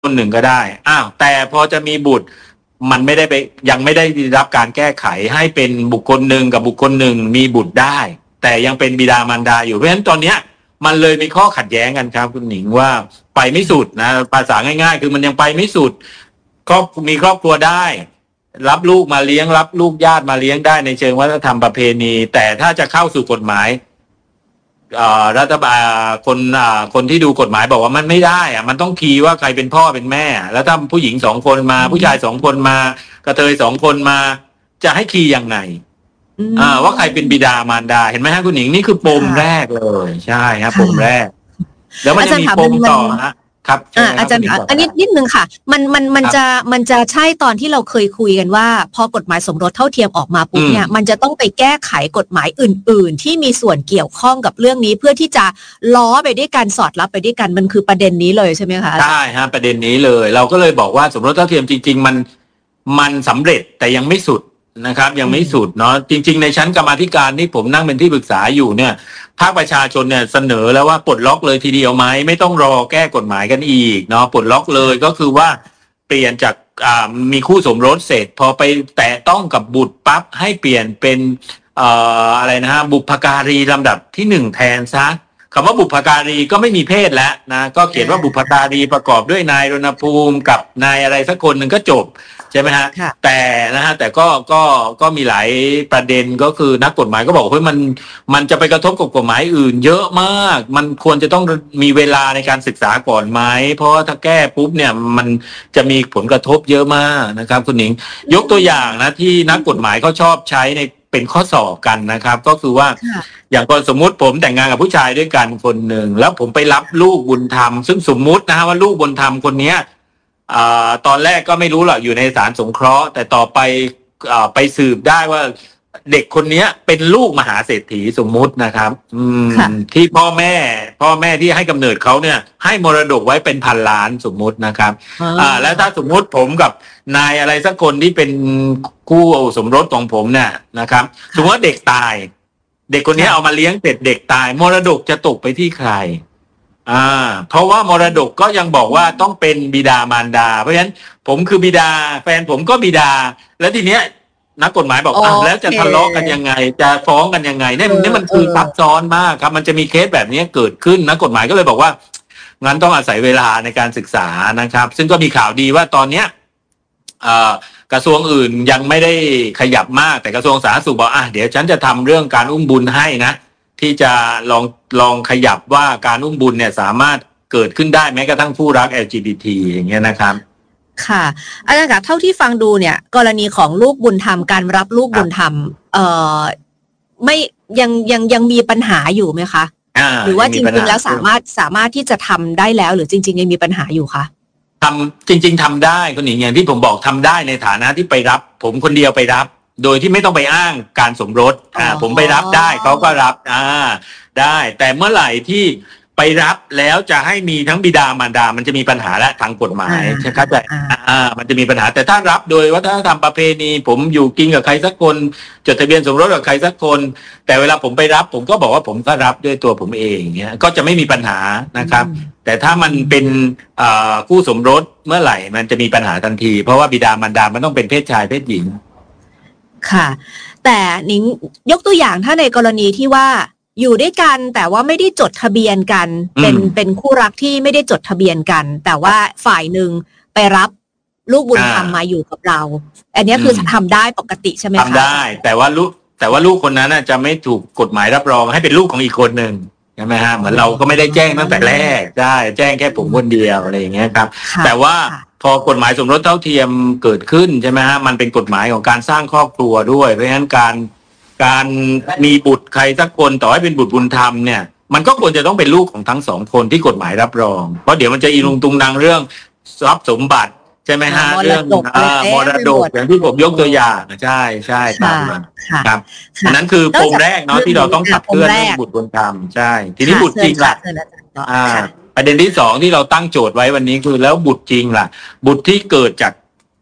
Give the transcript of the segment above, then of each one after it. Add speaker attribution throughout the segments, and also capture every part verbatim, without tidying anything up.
Speaker 1: คนหนึ่งก็ได้อ้าวแต่พอจะมีบุตรมันไม่ได้ไปยังไม่ได้รับการแก้ไขให้เป็นบุคคลหนึ่งกับบุคคลหนึ่งมีบุตรได้แต่ยังเป็นบิดามารดาอยู่เพราะฉะนั้นตอนเนี้ยมันเลยมีข้อขัดแย้งกันครับคุณหนิงว่าไปไม่สุดนะภาษาง่ายๆคือมันยังไปไม่สุดครอบมีครอบครัวได้รับลูกมาเลี้ยงรับลูกญาติมาเลี้ยงได้ในเชิงวัฒนธรรมประเพณีแต่ถ้าจะเข้าสู่กฎหมายรัฐบาลคนคนที่ดูกฎหมายบอกว่ามันไม่ได้อะมันต้องคีย์ว่าใครเป็นพ่อเป็นแม่แล้วถ้าผู้หญิงสองคนมาผู้ชายสองคนมากระเทยสองคนมาจะให้คีย์ยังไงอ่าว่าใครเป็นบิดามารดาเห็นไหมฮะคุณหญิงนี่คือปมแรกเลยใช่ครับปมแรกแล้วมันจะมีปมต่อฮะครับ
Speaker 2: อาจารย์อันนี้นิดนึงค่ะมันมันมันจะมันจะใช่ตอนที่เราเคยคุยกันว่าพอกฎหมายสมรสเท่าเทียมออกมาปุ๊บเนี่ยมันจะต้องไปแก้ไขกฎหมายอื่นๆที่มีส่วนเกี่ยวข้องกับเรื่องนี้เพื่อที่จะล้อไปด้วยกันสอดรับไปด้วยกันมันคือประเด็นนี้เลยใช่ไหมคะ
Speaker 1: ใช่ฮะประเด็นนี้เลยเราก็เลยบอกว่าสมรสเท่าเทียมจริงๆมันมันสำเร็จแต่ยังไม่สุดนะครับยังไม่สุดเนาะจริงๆในชั้นกรรมาธิการที่ผมนั่งเป็นที่ปรึกษาอยู่เนี่ยภาคประชาชนเนี่ยเสนอแล้วว่าปลดล็อกเลยทีเดียวไหมไม่ต้องรอแก้กฎหมายกันอีกเนาะปลดล็อกเลยก็คือว่าเปลี่ยนจากอ่ามีคู่สมรสเสร็จพอไปแตะต้องกับบุตรปั๊บให้เปลี่ยนเป็นเอ่ออะไรนะฮะบุพการีลำดับที่หนึ่งแทนซะคำว่าบุพการีก็ไม่มีเพศแล้วนะก็เขียนว่าบุพการีประกอบด้วยนายรณภูมิกับนายอะไรสักคนหนึ่งก็จบใช่ไหมฮะแต่นะฮะแต่ก็ก็ก็มีหลายประเด็นก็คือนักกฎหมายก็บอกเฮ้ยมันมันจะไปกระทบกับกฎหมายอื่นเยอะมากมันควรจะต้องมีเวลาในการศึกษาก่อนไหมเพราะถ้าแก้ปุ๊บเนี่ยมันจะมีผลกระทบเยอะมากนะครับคุณหนิงยกตัวอย่างนะที่นักกฎหมายเขาชอบใช้ในเป็นข้อสอบกันนะครับก็คือว่าอย่างกรณีสมมุติผมแต่งงานกับผู้ชายด้วยกันคนหนึ่งแล้วผมไปรับลูกบุญธรรมซึ่งสมมุตินะฮะว่าลูกบุญธรรมคนเนี้ยอ่าตอนแรกก็ไม่รู้หรอกอยู่ในศาลสงเคราะห์แต่ต่อไปอ่าไปสืบได้ว่าเด็กคนนี้เป็นลูกมหาเศรษฐีสมมุตินะครับอืมที่พ่อแม่พ่อแม่ที่ให้กำเนิดเขาเนี่ยให้มรดกไว้เป็นพันล้านสมมุตินะครับอ่าแล้วถ้าสมมุติผมกับนายอะไรสักคนที่เป็นคู่สมรสของผมเนี่ยนะครับสมมติว่าเด็กตายเด็กคนนี้เอามาเลี้ยงเสร็จเด็กตายมรดกจะตกไปที่ใครอ่าเพราะว่ามรดกก็ยังบอกว่าต้องเป็นบิดามารดาเพราะฉะนั้นผมคือบิดาแฟนผมก็บิดาแล้วทีเนี้ยนักกฎหมายบอกอ่ะแล้วจะทะเลาะกันยังไงจะฟ้องกันยังไงเนี่ยนี่มันคือซับซ้อนมากครับมันจะมีเคสแบบนี้เกิดขึ้นนักกฎหมายก็เลยบอกว่างั้นต้องอาศัยเวลาในการศึกษานะครับซึ่งก็มีข่าวดีว่าตอนเนี้ยอ่ากระทรวงอื่นยังไม่ได้ขยับมากแต่กระทรวงสาธารณสุขบอกอ่ะเดี๋ยวฉันจะทำเรื่องการอุ้มบุญให้นะที่จะลองลองขยับว่าการอุ้มบุญเนี่ยสามารถเกิดขึ้นได้แม้กระทั่งผู้รัก แอล จี บี ที อย่างเงี้ยนะครับ
Speaker 2: ค่ะอาจารย์คะเท่าที่ฟังดูเนี่ยกรณีของลูกบุญธรรมการรับลูกบุญธรรมเอ่อไม่ยังยังยังมีปัญหาอยู่ไหมคะหรือว่าจริงๆแล้วสามารถสามารถที่จะทำได้แล้วหรือจริงๆยังมีปัญหาอยู่คะ
Speaker 1: ทำจริงๆทำได้คุณหญิงอย่างที่ผมบอกทำได้ในฐานะที่ไปรับผมคนเดียวไปรับโดยที่ไม่ต้องไปอ้างการสมรสอ่าผมไปรับได้เขาก็รับอ่าได้แต่เมื่อไหร่ที่ไปรับแล้วจะให้มีทั้งบิดามารดามันจะมีปัญหาและทางกฎหมายใช่ครับแต่อ่ามันจะมีปัญหาแต่ถ้ารับโดยวัฒนธรรมประเพณีผมอยู่กินกับใครสักคนจดทะเบียนสมรสกับใครสักคนแต่เวลาผมไปรับผมก็บอกว่าผมก็รับด้วยตัวผมเองเงี้ยก็จะไม่มีปัญหานะครับแต่ถ้ามันเป็นคู่สมรสเมื่อไหร่มันจะมีปัญหาทันทีเพราะว่าบิดามารดามันต้องเป็นเพศชายเพศหญิง
Speaker 2: ค่ะแต่นิ้งยกตัวอย่างถ้าในกรณีที่ว่าอยู่ด้วยกันแต่ว่าไม่ได้จดทะเบียนกันเป็นเป็นคู่รักที่ไม่ได้จดทะเบียนกันแต่ว่าฝ่ายหนึ่งไปรับลูกบุญธรรมมาอยู่กับเราอันนี้คือทำได้ปกติใช่ไหมคะ
Speaker 1: ทำได้แต่ว่าลูกแต่ว่าลูกคนนั้นจะไม่ถูกกฎหมายรับรองให้เป็นลูกของอีกคนหนึ่งใช่ไหมฮะเหมือนเราก็ไม่ได้แจ้งตั้งแต่แรกได้แจ้งแค่ผมคนเดียวอะไรอย่างเงี้ยครับแต่ว่าพอกฎหมายสมรสเท่าเทียมเกิดขึ้นใช่ไหมฮะมันเป็นกฎหมายของการสร้างครอบครัวด้วยเพราะฉะนั้นการการมีบุตรใครสักคนต่อให้เป็นบุตรบุญธรรมเนี่ยมันก็ควรจะต้องเป็นลูกของทั้งสองคนที่กฎหมายรับรองเพราะเดี๋ยวมันจะอีลุงตุงนางเรื่องทรัพย์สมบัติใช่ไหมฮะเรื่องมรดกอย่างที่ผมยกตัวอย่างใช่ใช่ครับครับอันนั้นคือปมแรกเนาะที่เราต้องขับเคลื่อนเรื่องบุตรบุญธรรมใช่ทีนี้บุตรจริงล่ะอ่าประเด็นที่สองที่เราตั้งโจทย์ไว้วันนี้คือแล้วบุตรจริงล่ะบุตรที่เกิดจาก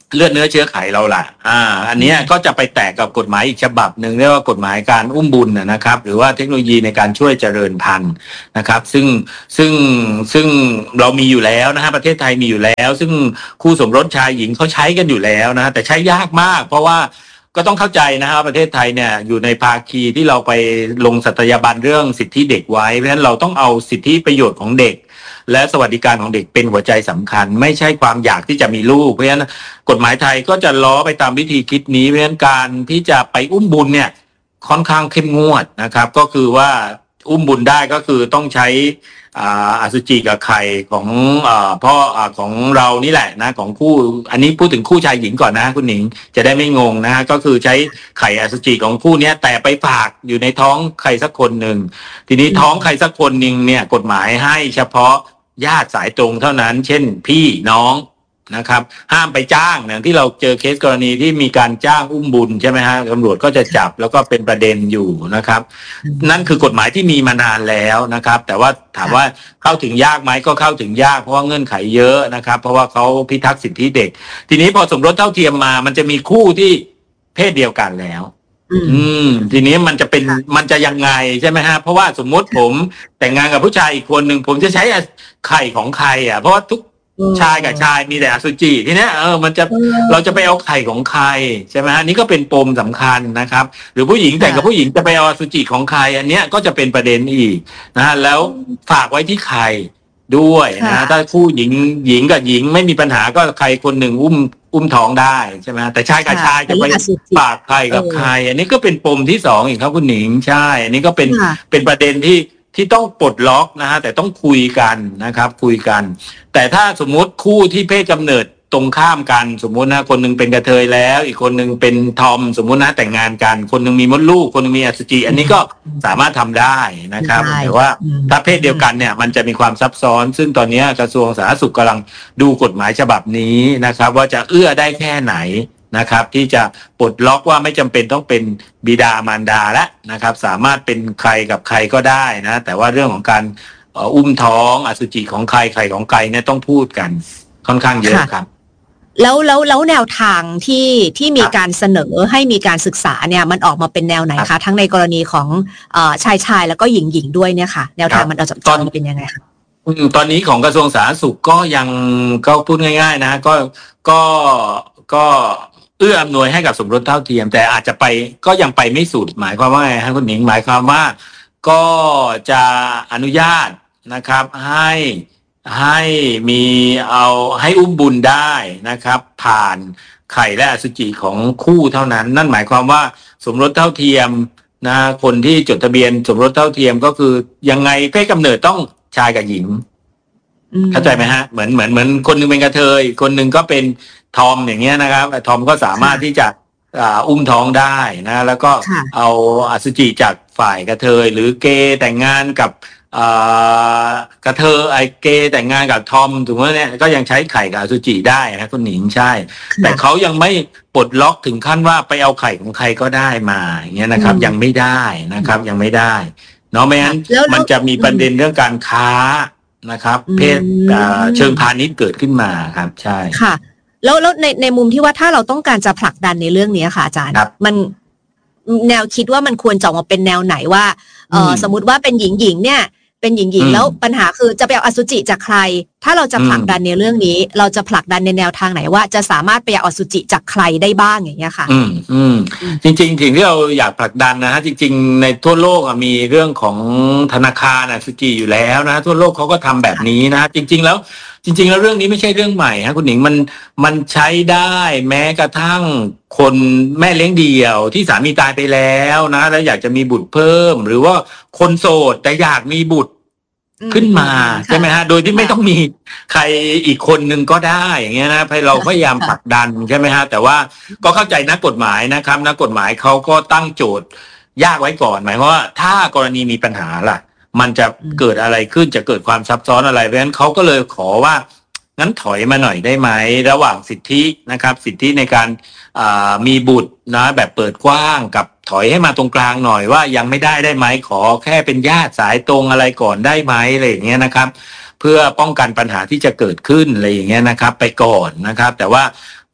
Speaker 1: เลือดเนื้อเชื้อไขเราล่ะอ่าอันนี้ก็จะไปแตกกับกฎหมายอีกฉบับหนึ่งเรียกว่ากฎหมายการอุ้มบุญนะครับหรือว่าเทคโนโลยีในการช่วยเจริญพันธุ์นะครับซึ่งซึ่งซึ่งเรามีอยู่แล้วนะฮะประเทศไทยมีอยู่แล้วซึ่งคู่สมรสชายหญิงเขาใช้กันอยู่แล้วนะแต่ใช้ยากมากเพราะว่าก็ต้องเข้าใจนะครับประเทศไทยเนี่ยอยู่ในภาคีที่เราไปลงสัตยาบันเรื่องสิทธิเด็กไว้เพราะฉะนั้นเราต้องเอาสิทธิประโยชน์ของเด็กและสวัสดิการของเด็กเป็นหัวใจสำคัญไม่ใช่ความอยากที่จะมีลูกเพราะฉะนั้นกฎหมายไทยก็จะล้อไปตามวิธีคิดนี้เพราะฉะนั้นการที่จะไปอุ้มบุญเนี่ยค่อนข้างเข้มงวดนะครับก็คือว่าอุ้มบุญได้ก็คือต้องใช้อ่าอสุจิกับไข่ของอ่าพ่ออ่าของเรานี่แหละนะของคู่อันนี้พูดถึงคู่ชายหญิงก่อนนะคุณหนิงจะได้ไม่งงนะฮะก็คือใช้ไข่อสุจิของคู่นี้แต่ไปฝากอยู่ในท้องใครสักคนหนึ่งทีนี้ท้องใครสักคนหนึ่งเนี่ยกฎหมายให้เฉพาะญาติสายตรงเท่านั้นเช่นพี่น้องนะครับห้ามไปจ้างอย่างที่เราเจอเคสกรณีที่มีการจ้างอุ้มบุญใช่ไหมฮะตำรวจก็จะจับแล้วก็เป็นประเด็นอยู่นะครับนั่นคือกฎหมายที่มีมานานแล้วนะครับแต่ว่าถามว่าเข้าถึงยากไหมก็เข้าถึงยากเพราะว่าเงื่อนไขเยอะนะครับเพราะว่าเขาพิทักษ์สิทธิเด็กทีนี้พอสมรสเท่าเทียมมามันจะมีคู่ที่เพศเดียวกันแล้วอืมทีนี้มันจะเป็นมันจะยังไงใช่ไหมฮะเพราะว่าสมมติผมแต่งงานกับผู้ชายอีกคนหนึ่งผมจะใช้ไข่ของใครอ่ะเพราะว่าทุกชายกับชายมีแต่อสุจิทีนี้เออมันจะเราจะไปเอาไข่ของใครใช่ไหมฮะนี่ก็เป็นปมสำคัญนะครับหรือผู้หญิงแต่งกับผู้หญิงจะไปเอาอสุจิของใครอันเนี้ยก็จะเป็นประเด็นอีกนะฮะแล้วฝากไว้ที่ใครด้วยนะถ้าผู้หญิงหญิงกับหญิงไม่มีปัญหาก็ใครคนหนึ่งอุ้มอุ้มท้องได้ใช่ไหมแต่ชายกับชายจะไปฝากใครกับใครอันนี้ก็เป็นปมที่สองอีกครับคุณหนิงใช่อันนี้ก็เป็นเป็นประเด็นที่ที่ต้องปลดล็อกนะฮะแต่ต้องคุยกันนะครับคุยกันแต่ถ้าสมมุติคู่ที่เพศกำเนิดตรงข้ามกันสมมุตินะคนนึงเป็นกระเทยแล้วอีกคนนึงเป็นทอมสมมุตินะแต่งงานกันคนนึงมีมดลูกคนนึงมีอสุจิอันนี้ก็สามารถทำได้นะครับแต่ว่าถ้าเพศเดียวกันเนี่ยมันจะมีความซับซ้อนซึ่งตอนนี้กระทรวงสาธารณสุขกำลังดูกฎหมายฉบับนี้นะครับว่าจะเอื้อได้แค่ไหนนะครับที่จะปลดล็อกว่าไม่จำเป็นต้องเป็นบิดามารดาแล้วนะครับสามารถเป็นใครกับใครก็ได้นะแต่ว่าเรื่องของการอุ้มท้องอสุจิของใครใครของใครเนี่ยต้องพูดกันค่อนข้างเยอะครับ
Speaker 2: แล้วแล้วแล้วแนวทางที่ที่มีการเสนอให้มีการศึกษาเนี่ยมันออกมาเป็นแนวไหนคะทั้งในกรณีของเอ่อชายชายแล้วก็หญิงหญิงด้วยเนี่ยค่ะแนวทางมันจะตอนเป็นยังไงคะ
Speaker 1: ตอนนี้ของกระทรวงสาธารณสุขก็ยังก็พูดง่ายๆนะก็ก็ก็เอื้ออำนวยให้กับสมรสเท่าเทียมแต่อาจจะไปก็ยังไปไม่สุดหมายความว่าไงฮะคุณหนิงหมายความว่าก็จะอนุญาตนะครับให้ให้มีเอาให้อุ้มบุญได้นะครับผ่านไข่และอสุจิของคู่เท่านั้นนั่นหมายความว่าสมรสเท่าเทียมนะคนที่จดทะเบียนสมรสเท่าเทียมก็คือยังไงเพศกำเนิดต้องชายกับหญิงเข้าใจไหมฮะเหมือนเหมือนเหมือนคนนึงเป็นกระเทยคนนึงก็เป็นทอมอย่างเงี้ยนะครับทอมก็สามารถที่จะอุ้มท้องได้นะแล้วก็เอาอสุจิจากฝ่ายกระเทยหรือเกย์แต่งงานกับกระเทยไอเกย์แต่งงานกับทอมถูกไหมเนี่ยก็ยังใช้ไข่กับอสุจิได้นะคุณหนิงใช่แต่เขายังไม่ปลดล็อกถึงขั้นว่าไปเอาไข่ของใครก็ได้มาอย่างเงี้ยนะครับยังไม่ได้นะครับยังไม่ได้เนาะไม่งั้นมันจะมีประเด็นเรื่องการค้านะครับเพศเชิงพาณิชย์เกิดขึ้นมาครับใช่
Speaker 2: ค่ะแล้วแล้วในในมุมที่ว่าถ้าเราต้องการจะผลักดันในเรื่องนี้ค่ะอาจารย์มันแนวคิดว่ามันควรจะออกมาเป็นแนวไหนว่าเออสมมุติว่าเป็นหญิงหญิงเนี่ยเป็นหญิงหญิงแล้วปัญหาคือจะไปเอาอสุจิจากใครถ้าเราจะผลักดันในเรื่องนี้เราจะผลักดันในแนวทางไหนว่าจะสามารถไปเอาอสุจิจากใครได้บ้างอย่างเงี้ยค่ะ
Speaker 1: อืมอืมจริงๆสิ่งที่เราอยากผลักดันนะฮะจริงๆในทั่วโลกมีเรื่องของธนาคารอสุจิอยู่แล้วนะทั่วโลกเขาก็ทำแบบนี้นะจริงๆแล้วจริงๆแล้วเรื่องนี้ไม่ใช่เรื่องใหม่ฮะคุณหนิงมันมันใช้ได้แม้กระทั่งคนแม่เลี้ยงเดี่ยวที่สามีตายไปแล้วนะแล้วอยากจะมีบุตรเพิ่มหรือว่าคนโสดแต่อยากมีบุตรขึ้นมาใช่ไหมฮะโดยที่ไม่ต้องมีใครอีกคนนึงก็ได้อย่างเงี้ยนะเราพยายามผลักดันใช่ไหมฮะแต่ว่าก็เข้าใจนักกฎหมายนะครับนักกฎหมายเขาก็ตั้งโจทย์ยากไว้ก่อนหมายความว่าถ้ากรณีมีปัญหาล่ะมันจะเกิดอะไรขึ้นจะเกิดความซับซ้อนอะไรเพราะฉะนั้นเขาก็เลยขอว่างั้นถอยมาหน่อยได้ไหมระหว่างสิทธินะครับสิทธิในการมีบุตรนะแบบเปิดกว้างกับถอยให้มาตรงกลางหน่อยว่ายังไม่ได้ได้ไหมขอแค่เป็นญาติสายตรงอะไรก่อนได้ไหมอะไรอย่างเงี้ยนะครับเพื่อป้องกันปัญหาที่จะเกิดขึ้นอะไรอย่างเงี้ยนะครับไปก่อนนะครับแต่ว่า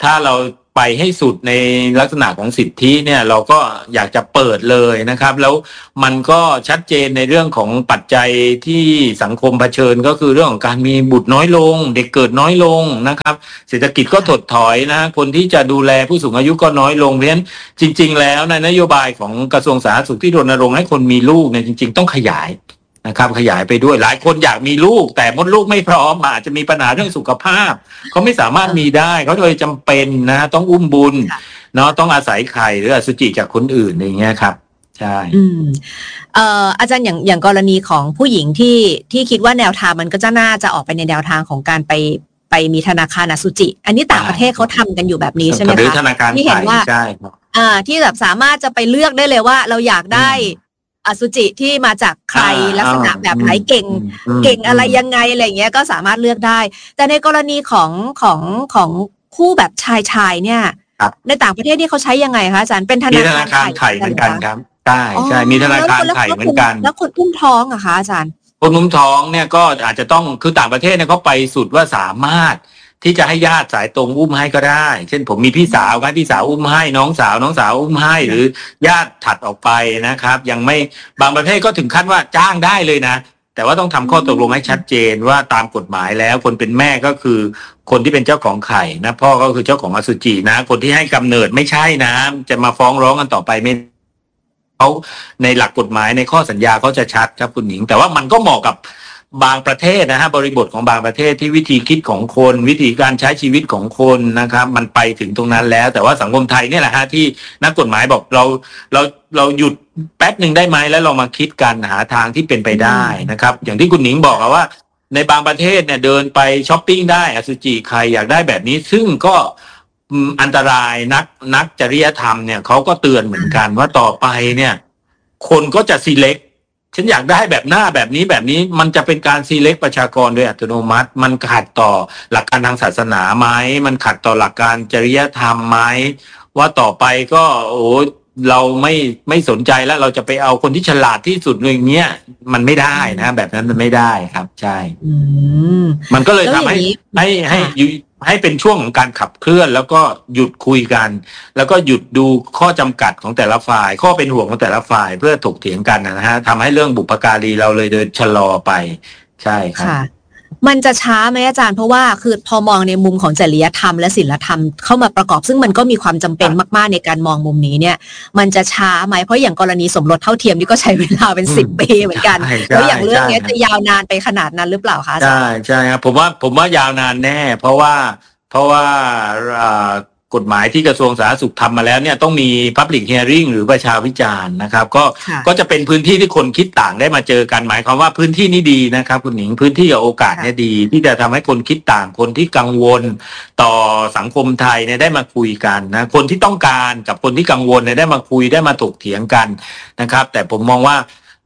Speaker 1: ถ้าเราไปให้สุดในลักษณะของสิทธิเนี่ยเราก็อยากจะเปิดเลยนะครับแล้วมันก็ชัดเจนในเรื่องของปัจจัยที่สังคมเผชิญก็คือเรื่องของการมีบุตรน้อยลงเด็กเกิดน้อยลงนะครับเศรษฐกิจก็ถดถอยนะคนที่จะดูแลผู้สูงอายุก็น้อยลงเพราะฉะนั้นจริงๆแล้วในนโยบายของกระทรวงสาธารณสุขที่รณรงค์ให้คนมีลูกเนี่ยจริงๆต้องขยายนะครับขยายไปด้วยหลายคนอยากมีลูกแต่มดลูกไม่พร้อมอาจจะมีปัญหาเรื่องสุขภาพเขาไม่สามารถมีได้เขาเลยจำเป็นนะต้องอุ้มบุญเนาะต้องอาศัยไข่หรืออสุจิจากคนอื่นอย่างเงี้ยครับใช่
Speaker 2: อืมเอ่ออาจารย์อย่างอย่างกรณีของผู้หญิงที่ที่คิดว่าแนวทางมันก็จะน่าจะออกไปในแนวทางของการไปไปมีธนาคารอสุจิอันนี้ต่างประเทศเขาทำกันอยู่แบบนี้ใช่ไหมคะ
Speaker 1: หรือธนาคาร
Speaker 2: ที่เห็นว่า
Speaker 1: ใช่ครับ
Speaker 2: อ่าที่แบบสามารถจะไปเลือกได้เลยว่าเราอยากได้อสุจิที่มาจากใครลักษณะแบบไหนเก่งเก่งอะไรยังไงอะไรเงี้ยก็สามารถเลือกได้แต่ในกรณีของของของคู่แบบชายชายเนี่ยในต่างประเทศที่เขาใช้ยังไงคะอาจารย์เป็นธนาคาร
Speaker 1: ไข่เหมือนกันครับใช่ใช่มีธนาคารไข่เหมือนกัน
Speaker 2: แล้วคนอุ้มท้องอะคะอาจารย์
Speaker 1: คนอุ้มท้องเนี่ยก็อาจจะต้องคือต่างประเทศเนี่ยเขาไปสุดว่าสามารถที่จะให้ญาติสายตรงอุ้มให้ก็ได้เช่นผมมีพี่สาวครับพี่สาวอุ้มให้น้องสาวน้องสาวอุ้มให้หรือญาติถัดออกไปนะครับยังไม่บางประเทศก็ถึงขั้นว่าจ้างได้เลยนะแต่ว่าต้องทำข้อตกลงให้ชัดเจนว่าตามกฎหมายแล้วคนเป็นแม่ก็คือคนที่เป็นเจ้าของไข่นะพ่อก็คือเจ้าของอสุจินะคนที่ให้กำเนิดไม่ใช่นะจะมาฟ้องร้องกันต่อไปไม่เขาในหลักกฎหมายในข้อสัญญาเขาจะชัดครับคุณหญิงแต่ว่ามันก็เหมาะกับบางประเทศนะฮะบริบทของบางประเทศที่วิธีคิดของคนวิธีการใช้ชีวิตของคนนะครับมันไปถึงตรงนั้นแล้วแต่ว่าสังคมไทยเนี่ยแหละฮะที่นักกฎหมายบอกเราเราเราหยุดแป๊บหนึ่งได้ไหมแล้วเรามาคิดกันหาทางที่เป็นไปได้นะครับอย่างที่คุณหนิงบอกว่าในบางประเทศเนี่ยเดินไปช้อปปิ้งได้อสุจิใครอยากได้แบบนี้ซึ่งก็อันตรายนักนักจริยธรรมเนี่ยเขาก็เตือนเหมือนกันว่าต่อไปเนี่ยคนก็จะ selectฉันอยากได้แบบหน้าแบบนี้แบบนี้มันจะเป็นการซีเล็กประชากรโดยอัตโนมัติมันขัดต่อหลักการทางศาสนาไหมมันขัดต่อหลักการจริยธรรมไหมว่าต่อไปก็โอ้เราไม่ไม่สนใจแล้วเราจะไปเอาคนที่ฉลาดที่สุดอย่างเงี้ยมันไม่ได้นะแบบนั้นมันไม่ได้ครับใช่มันก็เลยทำให้ให้ให้ให้เป็นช่วงของการขับเคลื่อนแล้วก็หยุดคุยกันแล้วก็หยุดดูข้อจำกัดของแต่ละฝ่ายข้อเป็นห่วงของแต่ละฝ่ายเพื่อถกเถียงกันนะฮะทำให้เรื่องบุพการีเราเลยเดินชะลอไปใช่ครับ
Speaker 2: มันจะช้าไหมอาจารย์เพราะว่าคือพอมองในมุมของจริยธรรมและศีลธรรมเข้ามาประกอบซึ่งมันก็มีความจำเป็นมากๆในการมองมุมนี้เนี่ยมันจะช้าไหมเพราะอย่างกรณีสมรสเท่าเทียมนี่ก็ใช้เวลาเป็นสิบปีเหมือนกันแล้วอย่างเรื่องนี้จะยาวนานไปขนาดนั้นหรือเปล่าคะอาจารย์
Speaker 1: ใช่ใช่ครับผมว่าผมว่ายาวนานแน่เพราะว่าเพราะว่ากฎหมายที่กระทรวงสาธารณสุขทำมาแล้วเนี่ยต้องมี Public Hearing หรือประชาวิจารณ์นะครับก็ก็จะเป็นพื้นที่ที่คนคิดต่างได้มาเจอกันหมายความว่าพื้นที่นี้ดีนะครับคุณหนิงพื้นที่กับโอกาสเนี่ยดีที่จะทำให้คนคิดต่างคนที่กังวลต่อสังคมไทยเนี่ยได้มาคุยกันนะคนที่ต้องการกับคนที่กังวลเนี่ยได้มาคุยได้มาถกเถียงกันนะครับแต่ผมมองว่า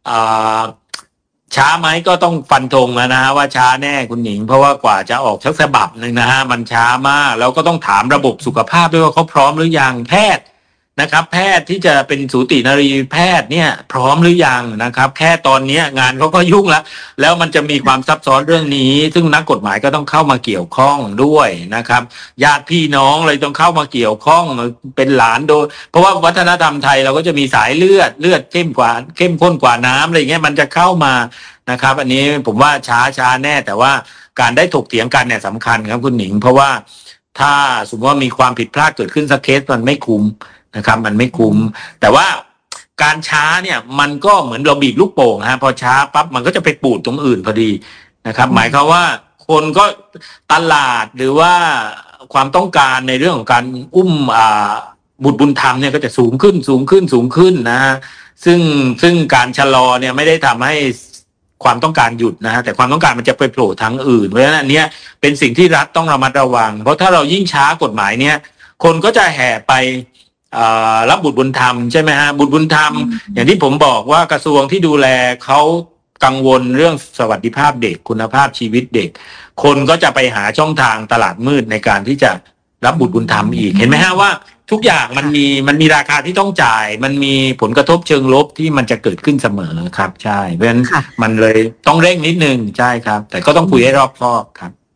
Speaker 1: ช้าไหมก็ต้องฟันธงแล้วนะฮะว่าช้าแน่คุณหนิงเพราะว่ากว่าจะออกชักฉบับหนึ่งนะฮะมันช้ามากแล้วก็ต้องถามระบบสุขภาพด้วยว่าเขาพร้อมหรือยังแพทย์นะครับแพทย์ที่จะเป็นสูตินรีแพทย์เนี่ยพร้อมหรือยังนะครับแค่ตอนนี้งานเขาก็ยุ่งแล้วแล้วมันจะมีความซับซ้อนเรื่องนี้ซึ่งนักกฎหมายก็ต้องเข้ามาเกี่ยวข้องด้วยนะครับญาติพี่น้องเลยต้องเข้ามาเกี่ยวข้องเป็นหลานโดยเพราะว่าวัฒนธรรมไทยเราก็จะมีสายเลือดเลือดเข้มกว่าเข้มข้นกว่าน้ำอะไรเงี้ยมันจะเข้ามานะครับอันนี้ผมว่าช้าช้าแน่แต่ว่าการได้ถกเถียงกันเนี่ยสำคัญครับคุณหนิงเพราะว่าถ้าสมมติว่ามีความผิดพลาดเกิดขึ้นสักเคสมันไม่คุ้มนะครับมันไม่คุ้มแต่ว่าการช้าเนี่ยมันก็เหมือนเราบีบลูกโป่งฮะพอช้าปั๊บมันก็จะไปปูดตรงอื่นพอดีนะครับหมายความว่าคนก็ตลาดหรือว่าความต้องการในเรื่องของการอุ้มอ่าบุตรบุญธรรมเนี่ยก็จะสูงขึ้นสูงขึ้นสูงขึ้นนะฮะซึ่งซึ่งการชะลอเนี่ยไม่ได้ทำให้ความต้องการหยุดนะฮะแต่ความต้องการมันจะไปโผล่ทางอื่นเพราะฉะนั้นอันเนี้ยเป็นสิ่งที่รัฐต้องระมัดระวังเพราะถ้าเรายิ่งช้ากฎหมายเนี้ยคนก็จะแห่ไปรับบุตรบุญธรรมใช่ไหมฮะบุตรบุญธรรมอย่างที่ผมบอกว่ากระทรวงที่ดูแลเขากังวลเรื่องสวัสดิภาพเด็กคุณภาพชีวิตเด็กคนก็จะไปหาช่องทางตลาดมืดในการที่จะรับบุตรบุญธรรมอีกเห็นไหมฮะว่าทุกอย่างมันมีมันมีราคาที่ต้องจ่ายมันมีผลกระทบเชิงลบที่มันจะเกิดขึ้นเสมอครับใช่เพราะฉะนั้นมันเลยต้องเร่งนิดนึงใช่ครับแต่ก็ต้องคุยให้รอบคอบครับ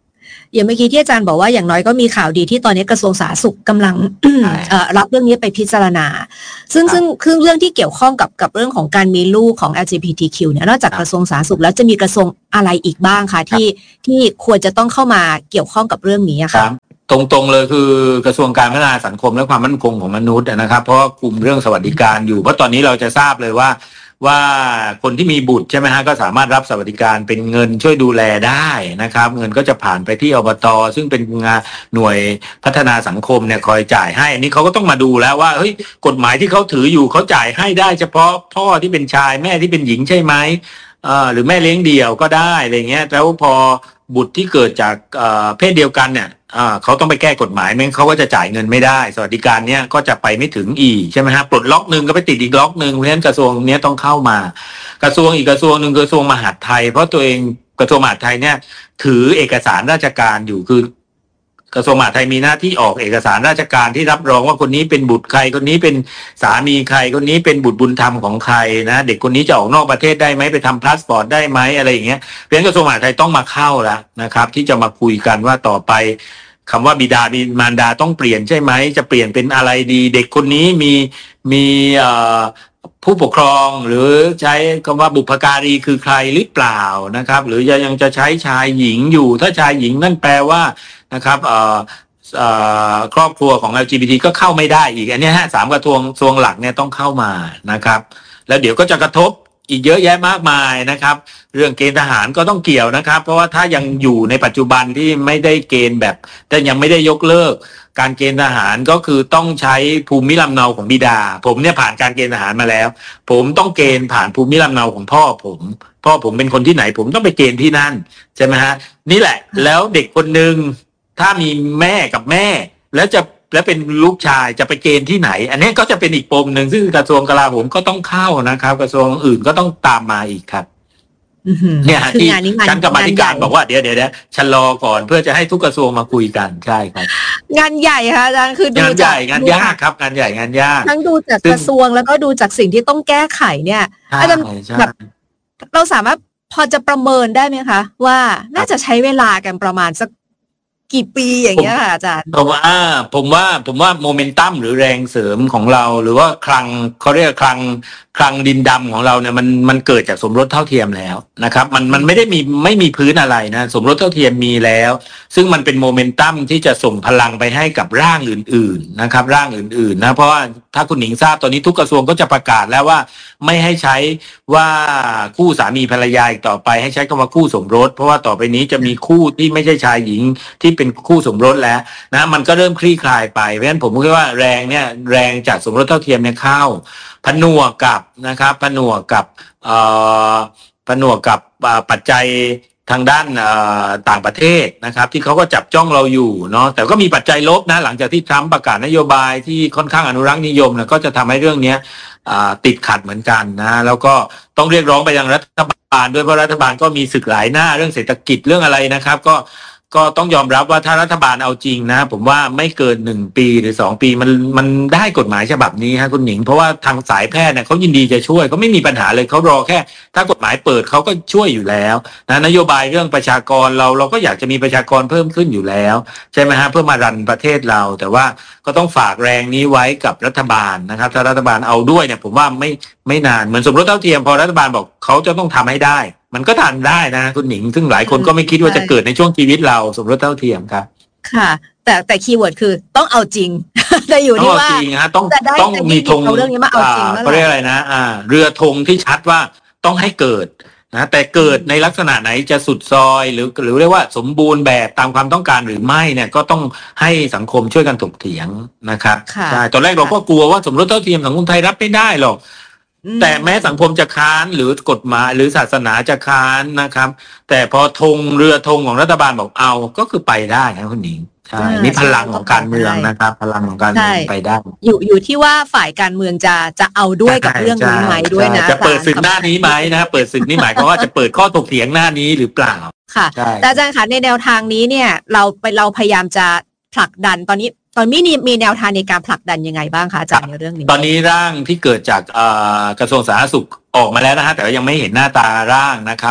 Speaker 2: อย่างเมื่อกี้ที่อาจารย์บอกว่าอย่างน้อยก็มีข่าวดีที่ตอนนี้กระทรวงสาธารณสุขกำลัง รับเรื่องนี้ไปพิจารณาซึ่งซึ่งคือเรื่องที่เกี่ยวข้องกับกับเรื่องของการมีลูกของ แอล จี บี ที คิว เนี่ยนอกจากกระทรวงสาธารณสุขแล้วจะมีกระทรวงอะไรอีกบ้างคะที่ที่ควรจะต้องเข้ามาเกี่ยวข้องกับเรื่องนี้ค่ะ
Speaker 1: ตรงๆเลยคือกระทรวงการพัฒนาสังคมและความมั่นคงของมนุษย์นะครับเพราะกลุ่มเรื่องสวัสดิการอยู่เพราะตอนนี้เราจะทราบเลยว่าว่าคนที่มีบุตรใช่ไหมฮะก็สามารถรับสวัสดิการเป็นเงินช่วยดูแลได้นะครับเงินก็จะผ่านไปที่อบต.ซึ่งเป็นหน่วยพัฒนาสังคมเนี่ยคอยจ่ายให้อันนี้เขาก็ต้องมาดูแล้วว่าเฮ้ยกฎหมายที่เขาถืออยู่เขาจ่ายให้ได้เฉพาะพ่อที่เป็นชายแม่ที่เป็นหญิงใช่ไหมเอ่อหรือแม่เลี้ยงเดี่ยวก็ได้อะไรเงี้ยแล้วพอบุตรที่เกิดจากเอ่อเพศเดียวกันเนี่ยอ่าเขาต้องไปแก้กฎหมายไม่งั้นเขาก็จะจ่ายเงินไม่ได้สวัสดิการเนี้ยก็จะไปไม่ถึงอีกใช่ไหมฮะปลดล็อกหนึ่งก็ไปติดอีกล็อกหนึ่งเพราะฉะนั้นกระทรวงเนี้ยต้องเข้ามากระทรวงอีกกระทรวงหนึ่งกระทรวงมหาดไทยเพราะตัวเองกระทรวงมหาดไทยเนี่ยถือเอกสารราชการอยู่คือกระทรวงมหาดไทยมีหน้าที่ออกเอกสารราชการที่รับรองว่าคนนี้เป็นบุตรใครคนนี้เป็นสามีใครคนนี้เป็นบุตรบุญธรรมของใครนะเด็กคนนี้จะออกนอกประเทศได้ไหมไปทำพาสปอร์ตได้ไหมอะไรอย่างเงี้ยเพราะฉะนั้นกระทรวงมหาดไทยต้องมาเข้าแล้วนะครับที่จะมาคุยกันว่าต่อไปคำว่าบิดาบิมารดาต้องเปลี่ยนใช่ไหมจะเปลี่ยนเป็นอะไรดีเด็กคนนี้มีมีเอ่อผู้ปกครองหรือใช้คำว่าบุพการีคือใครหรือเปล่านะครับหรือยังจะใช้ชายหญิงอยู่ถ้าชายหญิงนั่นแปลว่านะครับเอ่อครอบครัวของ แอล จี บี ที ก็เข้าไม่ได้อีกอันนี้ฮะสามกระทรวงกระทรวงหลักเนี่ยต้องเข้ามานะครับแล้วเดี๋ยวก็จะกระทบอีกเยอะแยะมากมายนะครับเรื่องเกณฑ์ทหารก็ต้องเกี่ยวนะครับเพราะว่าถ้ายังอยู่ในปัจจุบันที่ไม่ได้เกณฑ์แบบแต่ยังไม่ได้ยกเลิกการเกณฑ์ทหารก็คือต้องใช้ภูมิลำเนาของบิดาผมเนี่ยผ่านการเกณฑ์ทหารมาแล้วผมต้องเกณฑ์ผ่านภูมิลำเนาของพ่อผมพ่อผมเป็นคนที่ไหนผมต้องไปเกณฑ์ที่นั่นใช่ไหมฮะนี่แหละแล้วเด็กคนนึงถ้ามีแม่กับแม่แล้วจะแล้วเป็นลูกชายจะไปเกณฑ์ที่ไหนอันนี้ก็จะเป็นอีกปมหนึ่งซึ่งกระทรวงกลาโหมก็ต้องเข้านะครับกระทรวงอื่นก็ต้องตามมาอีกครับเนี่ยที่ชั้นกรรมาธิการบอกว่าเดี๋ยวเดี๋ยวเดี๋ยวชะลอก่อนเพื่อจะให้ทุกกระทรวงมาคุยกันใช่ครับ
Speaker 2: งานใหญ่ค่ะอาจารย์คือดู
Speaker 1: งานใหญ่งานยากครับงานใหญ่งานยาก
Speaker 2: ทั้งดูจากกระทรวงแล้วก็ดูจากสิ่งที่ต้องแก้ไขเนี่ยอาจารย์แบบเราสามารถพอจะประเมินได้ไหมคะว่าน่าจะใช้เวลากันประมาณสักกี่ปีอย่างเงี้ยค่ะอาจารย์
Speaker 1: ผมว่าผมว่าผมว่าโมเมนตัมหรือแรงเสริมของเราหรือว่าคลังเขาเรียกคลังคลังดินดำของเราเนี่ยมันมันเกิดจากสมรสเท่าเทียมแล้วนะครับมันมันไม่ได้มีไม่มีพื้นอะไรนะสมรสเท่าเทียมมีแล้วซึ่งมันเป็นโมเมนตัมที่จะส่งพลังไปให้กับร่างอื่นๆนะครับร่างอื่นๆนะเพราะว่าถ้าคุณหนิงทราบตอนนี้ทุกกระทรวงก็จะประกาศแล้วว่าไม่ให้ใช้ว่าคู่สามีภรรยาอีกต่อไปให้ใช้คำว่าคู่สมรสเพราะว่าต่อไปนี้จะมีคู่ที่ไม่ใช่ชายหญิงที่เป็นคู่สมรสแล้วนะมันก็เริ่มคลี่คลายไปเพราะฉะนั้นผมคิดว่าแรงเนี่ยแรงจากสมรสเท่าเทียมเนี่ยเข้าผนวกกับนะครับผนวกกับเอ่อผนวกกับปัจจัยทางด้านต่างประเทศนะครับที่เขาก็จับจ้องเราอยู่เนาะแต่ก็มีปัจจัยลบนะหลังจากที่ทรัมป์ประกาศนโยบายที่ค่อนข้างอนุรักษ์นิยมนะก็จะทำให้เรื่องนี้ติดขัดเหมือนกันนะแล้วก็ต้องเรียกร้องไปยังรัฐบาลด้วยเพราะรัฐบาลก็มีศึกหลายหน้าเรื่องเศรษฐกิจเรื่องอะไรนะครับก็ก็ต้องยอมรับว่าถ้ารัฐบาลเอาจริงนะผมว่าไม่เกินหนึ่งปีหรือสองปีมันมันได้กฎหมายฉบับนี้ฮะคุณหนิงเพราะว่าทางสายแพทย์เนี่ยเขายินดีจะช่วยเขาไม่มีปัญหาเลยเขารอแค่ถ้ากฎหมายเปิดเขาก็ช่วยอยู่แล้วนะนโยบายเรื่องประชากรเราเราก็อยากจะมีประชากรเพิ่มขึ้นอยู่แล้วใช่ไหมฮะเพื่อมารันประเทศเราแต่ว่าก็ต้องฝากแรงนี้ไว้กับรัฐบาลนะครับถ้ารัฐบาลเอาด้วยเนี่ยผมว่าไม่ไม่นานเหมือนสมรสเท่าเทียมพอรัฐบาลบอกเขาจะต้องทำให้ได้มันก็ทำได้นะคุณหนิงซึ่งหลายคนก็ไม่คิดว่าจะเกิดในช่วงชีวิตเราสมรสเท่าเทียมครับ
Speaker 2: ค่ะแต่แต่คีย์เวิร์ดคือต้องเอาจริงแต่อยู่ที่ว่า
Speaker 1: จริงฮะต้องต้องมีธง
Speaker 2: เอาเรื่องนี้มาเอาจริง
Speaker 1: เขาเรียกอะไรนะอ่าเรือธงที่ชัดว่าต้องให้เกิดนะแต่เกิดในลักษณะไหนจะสุดซอยหรือหรือเรียกว่าสมบูรณ์แบบตามความต้องการหรือไม่เนี่ยก็ต้องให้สังคมช่วยกันถกเถียงนะครับใช่ตอนแรกเราก็กลัวว่าสมรสเท่าเทียมสังคมไทยรับไม่ได้หรอกแต่แม้สังคมจะค้านหรือกฎหมายหรือศาสนาจะค้านนะครับแต่พอธงเรือธงของรัฐบาลบอกเอาก็คือไปได้นะคุณหนิงใช่นี่พลังของการเมืองนะครับพลังของการเมืองไปได้
Speaker 2: อยู่อยู่ที่ว่าฝ่ายการเมืองจะจะเอาด้วยกับเรื่องนี้ไหมด้วยนะ
Speaker 1: จะเปิดศึกหน้านี้ไหมนะเปิดศึกนี้หมายความว่าจะเปิดข้อถกเถียงหน้านี้หรือเปล่า
Speaker 2: ค่ะแต่อาจารย์คะในแนวทางนี้เนี่ยเราไปเราพยายามจะผลักดันตอนนี้ตอนนี้มีแนวทางในการผลักดันยังไงบ้างคะอาจารย์ในเรื่องนี้
Speaker 1: ตอนนี้ร่างที่เกิดจากกระทรวงสาธารณสุขออกมาแล้วนะฮะแต่ว่ายังไม่เห็นหน้าตาร่างนะครับ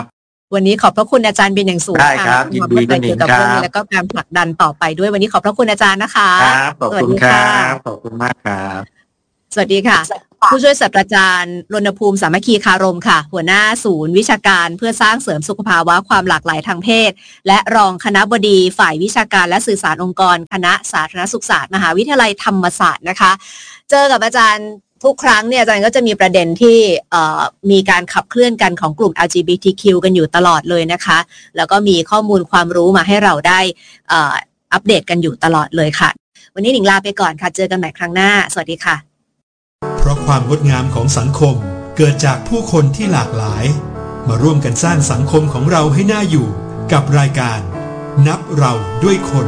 Speaker 2: วันนี้ขอบพระคุณอาจารย์เป็นอย่างสูง
Speaker 1: ได้ครับยินดีด้วย
Speaker 2: เกี่ยวกับเรื่องนี้แล้วก็การผลักดันต่อไปด้วยวันนี้ขอบพระคุณอาจารย์นะคะ
Speaker 1: ครับขอบคุณครับขอบคุณมากครับ
Speaker 2: สวัสดีค่ะผู้ช่วยศาสตราจารย์รณภูมิสามัคคีคารมค่ะหัวหน้าศูนย์วิชาการเพื่อสร้างเสริมสุขภาวะความหลากหลายทางเพศและรองคณบดีฝ่ายวิชาการและสื่อสารองค์กรคณะสาธารณสุขศาสตร์มหาวิทยาลัยธรรมศาสตร์นะคะเจอกับอาจารย์ทุกครั้งเนี่ยอาจารย์ก็จะมีประเด็นที่มีการขับเคลื่อนกันของกลุ่ม แอล จี บี ที คิว กันอยู่ตลอดเลยนะคะแล้วก็มีข้อมูลความรู้มาให้เราได้อัปเดตกันอยู่ตลอดเลยค่ะวันนี้หนิงลาไปก่อนค่ะเจอกันใหม่ครั้งหน้าสวัสดีค่ะ
Speaker 3: เพราะความงดงามของสังคมเกิดจากผู้คนที่หลากหลายมาร่วมกันสร้างสังคมของเราให้น่าอยู่กับรายการนับเราด้วยคน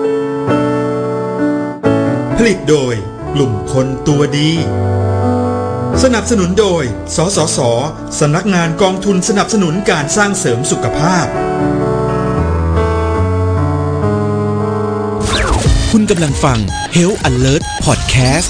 Speaker 3: ผลิตโดยกลุ่มคนตัวดีสนับสนุนโดยสสส.สำนักงานกองทุนสนับสนุนการสร้างเสริมสุขภาพ
Speaker 4: คุณกำลังฟัง Health Alert Podcast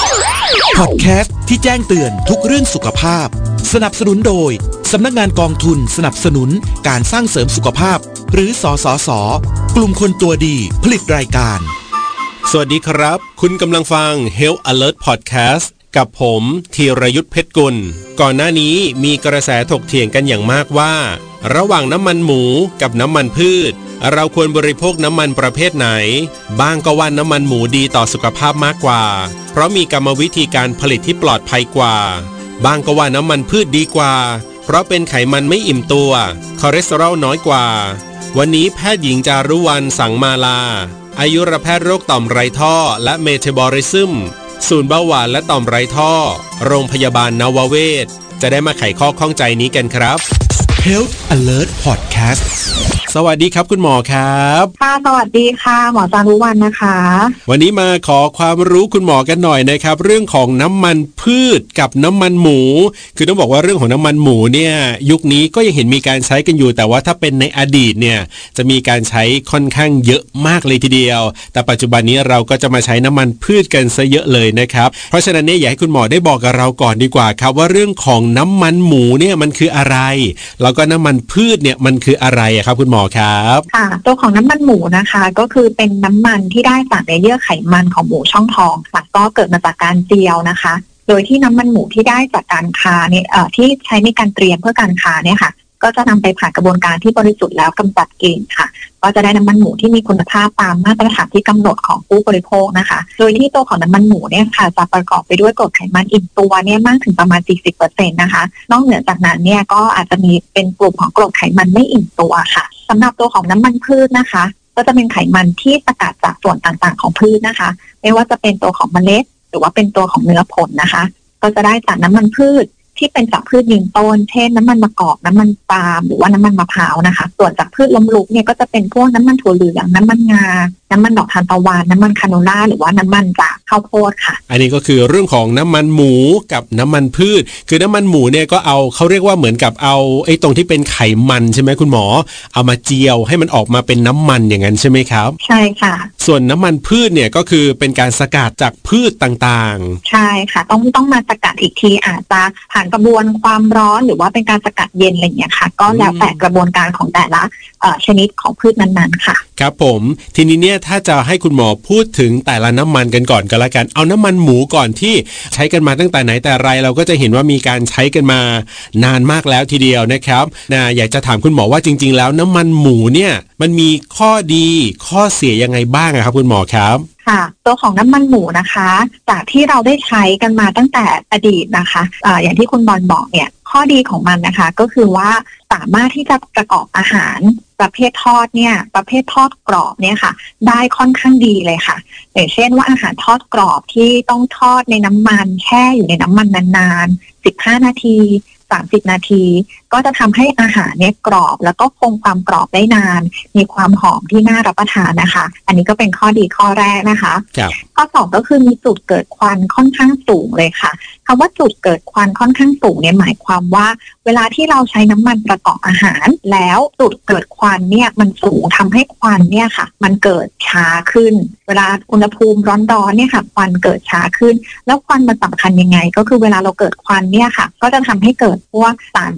Speaker 4: Podcast ที่แจ้งเตือนทุกเรื่องสุขภาพสนับสนุนโดยสำนักงานกองทุนสนับสนุนการสร้างเสริมสุขภาพหรือสสส.กลุ่มคนตัวดีผลิตรายการ
Speaker 5: สวัสดีครับคุณกำลังฟัง Health Alert Podcast กับผมธีรยุทธเพชรกุลก่อนหน้านี้มีกระแสถกเถียงกันอย่างมากว่าระหว่างน้ำมันหมูกับน้ำมันพืชเราควรบริโภคน้ำมันประเภทไหนบ้างก็ว่าน้ำมันหมูดีต่อสุขภาพมากกว่าเพราะมีกรรมวิธีการผลิตที่ปลอดภัยกว่าบ้างก็ว่าน้ำมันพืชดีกว่าเพราะเป็นไขมันไม่อิ่มตัวคอเลสเตอรอลน้อยกว่าวันนี้แพทย์หญิงจารุวรรณสังมาลาอายุรแพทย์โรคต่อมไรท่อและเมตาบอลิซึมศูนย์เบาหวานและต่อมไรท่อโรงพยาบาลนวเวศจะได้มาไขข้อข้องใจนี้กันครับ
Speaker 4: Health Alert Podcast
Speaker 5: สวัสดีครับคุณหมอครับ
Speaker 6: ค่ะสวัสดีค่ะหมอจารุวรรณนะคะ
Speaker 5: วันนี้มาขอความรู้คุณหมอกันหน่อยนะครับเรื่องของน้ำมันพืชกับน้ำมันหมูคือต้องบอกว่าเรื่องของน้ำมันหมูเนี่ยยุคนี้ก็ยังเห็นมีการใช้กันอยู่แต่ว่าถ้าเป็นในอดีตเนี่ยจะมีการใช้ค่อนข้างเยอะมากเลยทีเดียวแต่ปัจจุบันนี้เราก็จะมาใช้น้ำมันพืชกันซะเยอะเลยนะครับเพราะฉะนั้นเนี่ยอยากให้คุณหมอได้บอกกับเราก่อนดีกว่าครับว่าเรื่องของน้ำมันหมูเนี่ยมันคืออะไรแล้วก็น้ำมันพืชเนี่ยมันคืออะไรครับคุณหมอครับ
Speaker 6: ค่ะตัวของน้ำมันหมูนะคะก็คือเป็นน้ำมันที่ได้จากในเยื่อไขมันของหมูช่องท้องค่ะก็เกิดมาจากการเจียวนะคะโดยที่น้ำมันหมูที่ได้จากการค้าเนี่ยเอ่อที่ใช้ในการเตรียมเพื่อการค้าเนี่ยค่ะก็จะนำไปผ่านกระบวนการที่บริสุทธิ์แล้วกำจัดกลิ่นค่ะก็จะได้น้ำมันหมูที่มีคุณภาพตามมาตรฐานที่กำหนดของผู้บริโภคนะคะโดยที่ตัวของน้ำมันหมูเนี่ยค่ะจะประกอบไปด้วยกรดไขมันอิ่มตัวเนี่ยมากถึงประมาณ สี่สิบเปอร์เซ็นต์ นะคะนอกเหนือจากนั้นเนี่ยก็อาจจะมีเป็นกลุ่มของกรดไขมันไม่อิ่มตัวค่ะสำหรับตัวของน้ำมันพืชนะคะก็จะเป็นไขมันที่สกัดจากส่วนต่างๆของพืชนะคะไม่ว่าจะเป็นตัวของเมล็ดหรือว่าเป็นตัวของเนื้อผลนะคะก็จะได้จากน้ำมันพืชที่เป็นจากพืชยืนต้นเช่นน้ำมันมะกอกน้ำมันปาล์มหรือว่าน้ำมันมะพร้าวนะคะส่วนจากพืชล้มลุกเนี่ยก็จะเป็นพวกน้ำมันถั่วเหลืองน้ำมันงาน้ำมันดอกทานตะวันน้ำมันคาโนล่าหรือว่าน้ำมันจากข้าวโพดค่ะ
Speaker 5: อันนี้ก็คือเรื่องของน้ำมันหมูกับน้ำมันพืชคือน้ำมันหมูเนี่ยก็เอาเขาเรียกว่าเหมือนกับเอาไอ้ตรงที่เป็นไขมันใช่ไหมคุณหมอเอามาเจียวให้มันออกมาเป็นน้ำมันอย่างนั้นใช่ไหมครับ
Speaker 6: ใช่ค่ะ
Speaker 5: ส่วนน้ำมันพืชเนี่ยก็คือเป็นการสกัดจากพืชต่าง
Speaker 6: ๆใช่ค่ะต้องต้องมาสกัดอีกทีอาจจะผ่านกระบวนความร้อนหรือว่าเป็นการสกัดเย็นอะไรอย่างเงี้ยค่ะก็แล้วแต่กระบวนการของแต่ละชนิดของพืชนั้นๆค่ะ
Speaker 5: ครับผมทีนี้เนี่ยถ้าจะให้คุณหมอพูดถึงแต่ละน้ำมันกันก่อนก็แล้วกันเอาน้ำมันหมูก่อนที่ใช้กันมาตั้งแต่ไหนแต่ไรเราก็จะเห็นว่ามีการใช้กันมานานมากแล้วทีเดียวนะครับนะอยากจะถามคุณหมอว่าจริงๆแล้วน้ำมันหมูเนี่ยมันมีข้อดีข้อเสียยังไงบ้างครับคุณหมอครับ
Speaker 6: ค่ะตัวของน้ำมันหมูนะคะจากที่เราได้ใช้กันมาตั้งแต่อดีตนะคะอ่าอย่างที่คุณบอลบอกเนี่ยข้อดีของมันนะคะก็คือว่าสามารถที่จะประกอบอาหารประเภททอดเนี่ยประเภททอดกรอบเนี่ยค่ะได้ค่อนข้างดีเลยค่ะอย่างเช่นว่าอาหารทอดกรอบที่ต้องทอดในน้ำมันแช่อยู่ในน้ำมันนานๆสิบห้านาทีสามสิบนาทีก็จะทำให้อาหารเนี่ยกรอบแล้วก็คงความกรอบได้นานมีความหอมที่น่ารับประทานนะคะอันนี้ก็เป็นข้อดีข้อแรกนะคะข้อสองก็คือมีจุดเกิดควันค่อนข้างสูงเลยค่ะคำว่าจุดเกิดควันค่อนข้างสูงเนี่ยหมายความว่าเวลาที่เราใช้น้ำมันประกอบอาหารแล้วจุดเกิดควันเนี่ยมันสูงทำให้ควันเนี่ยค่ะมันเกิดช้าขึ้นเวลาอุณหภูมิร้อนๆเนี่ยค่ะควันเกิดช้าขึ้นแล้วควันมันสำคัญยังไงก็คือเวลาเราเกิดควันเนี่ยค่ะก็จะทำให้เกิดพวกสารอนุ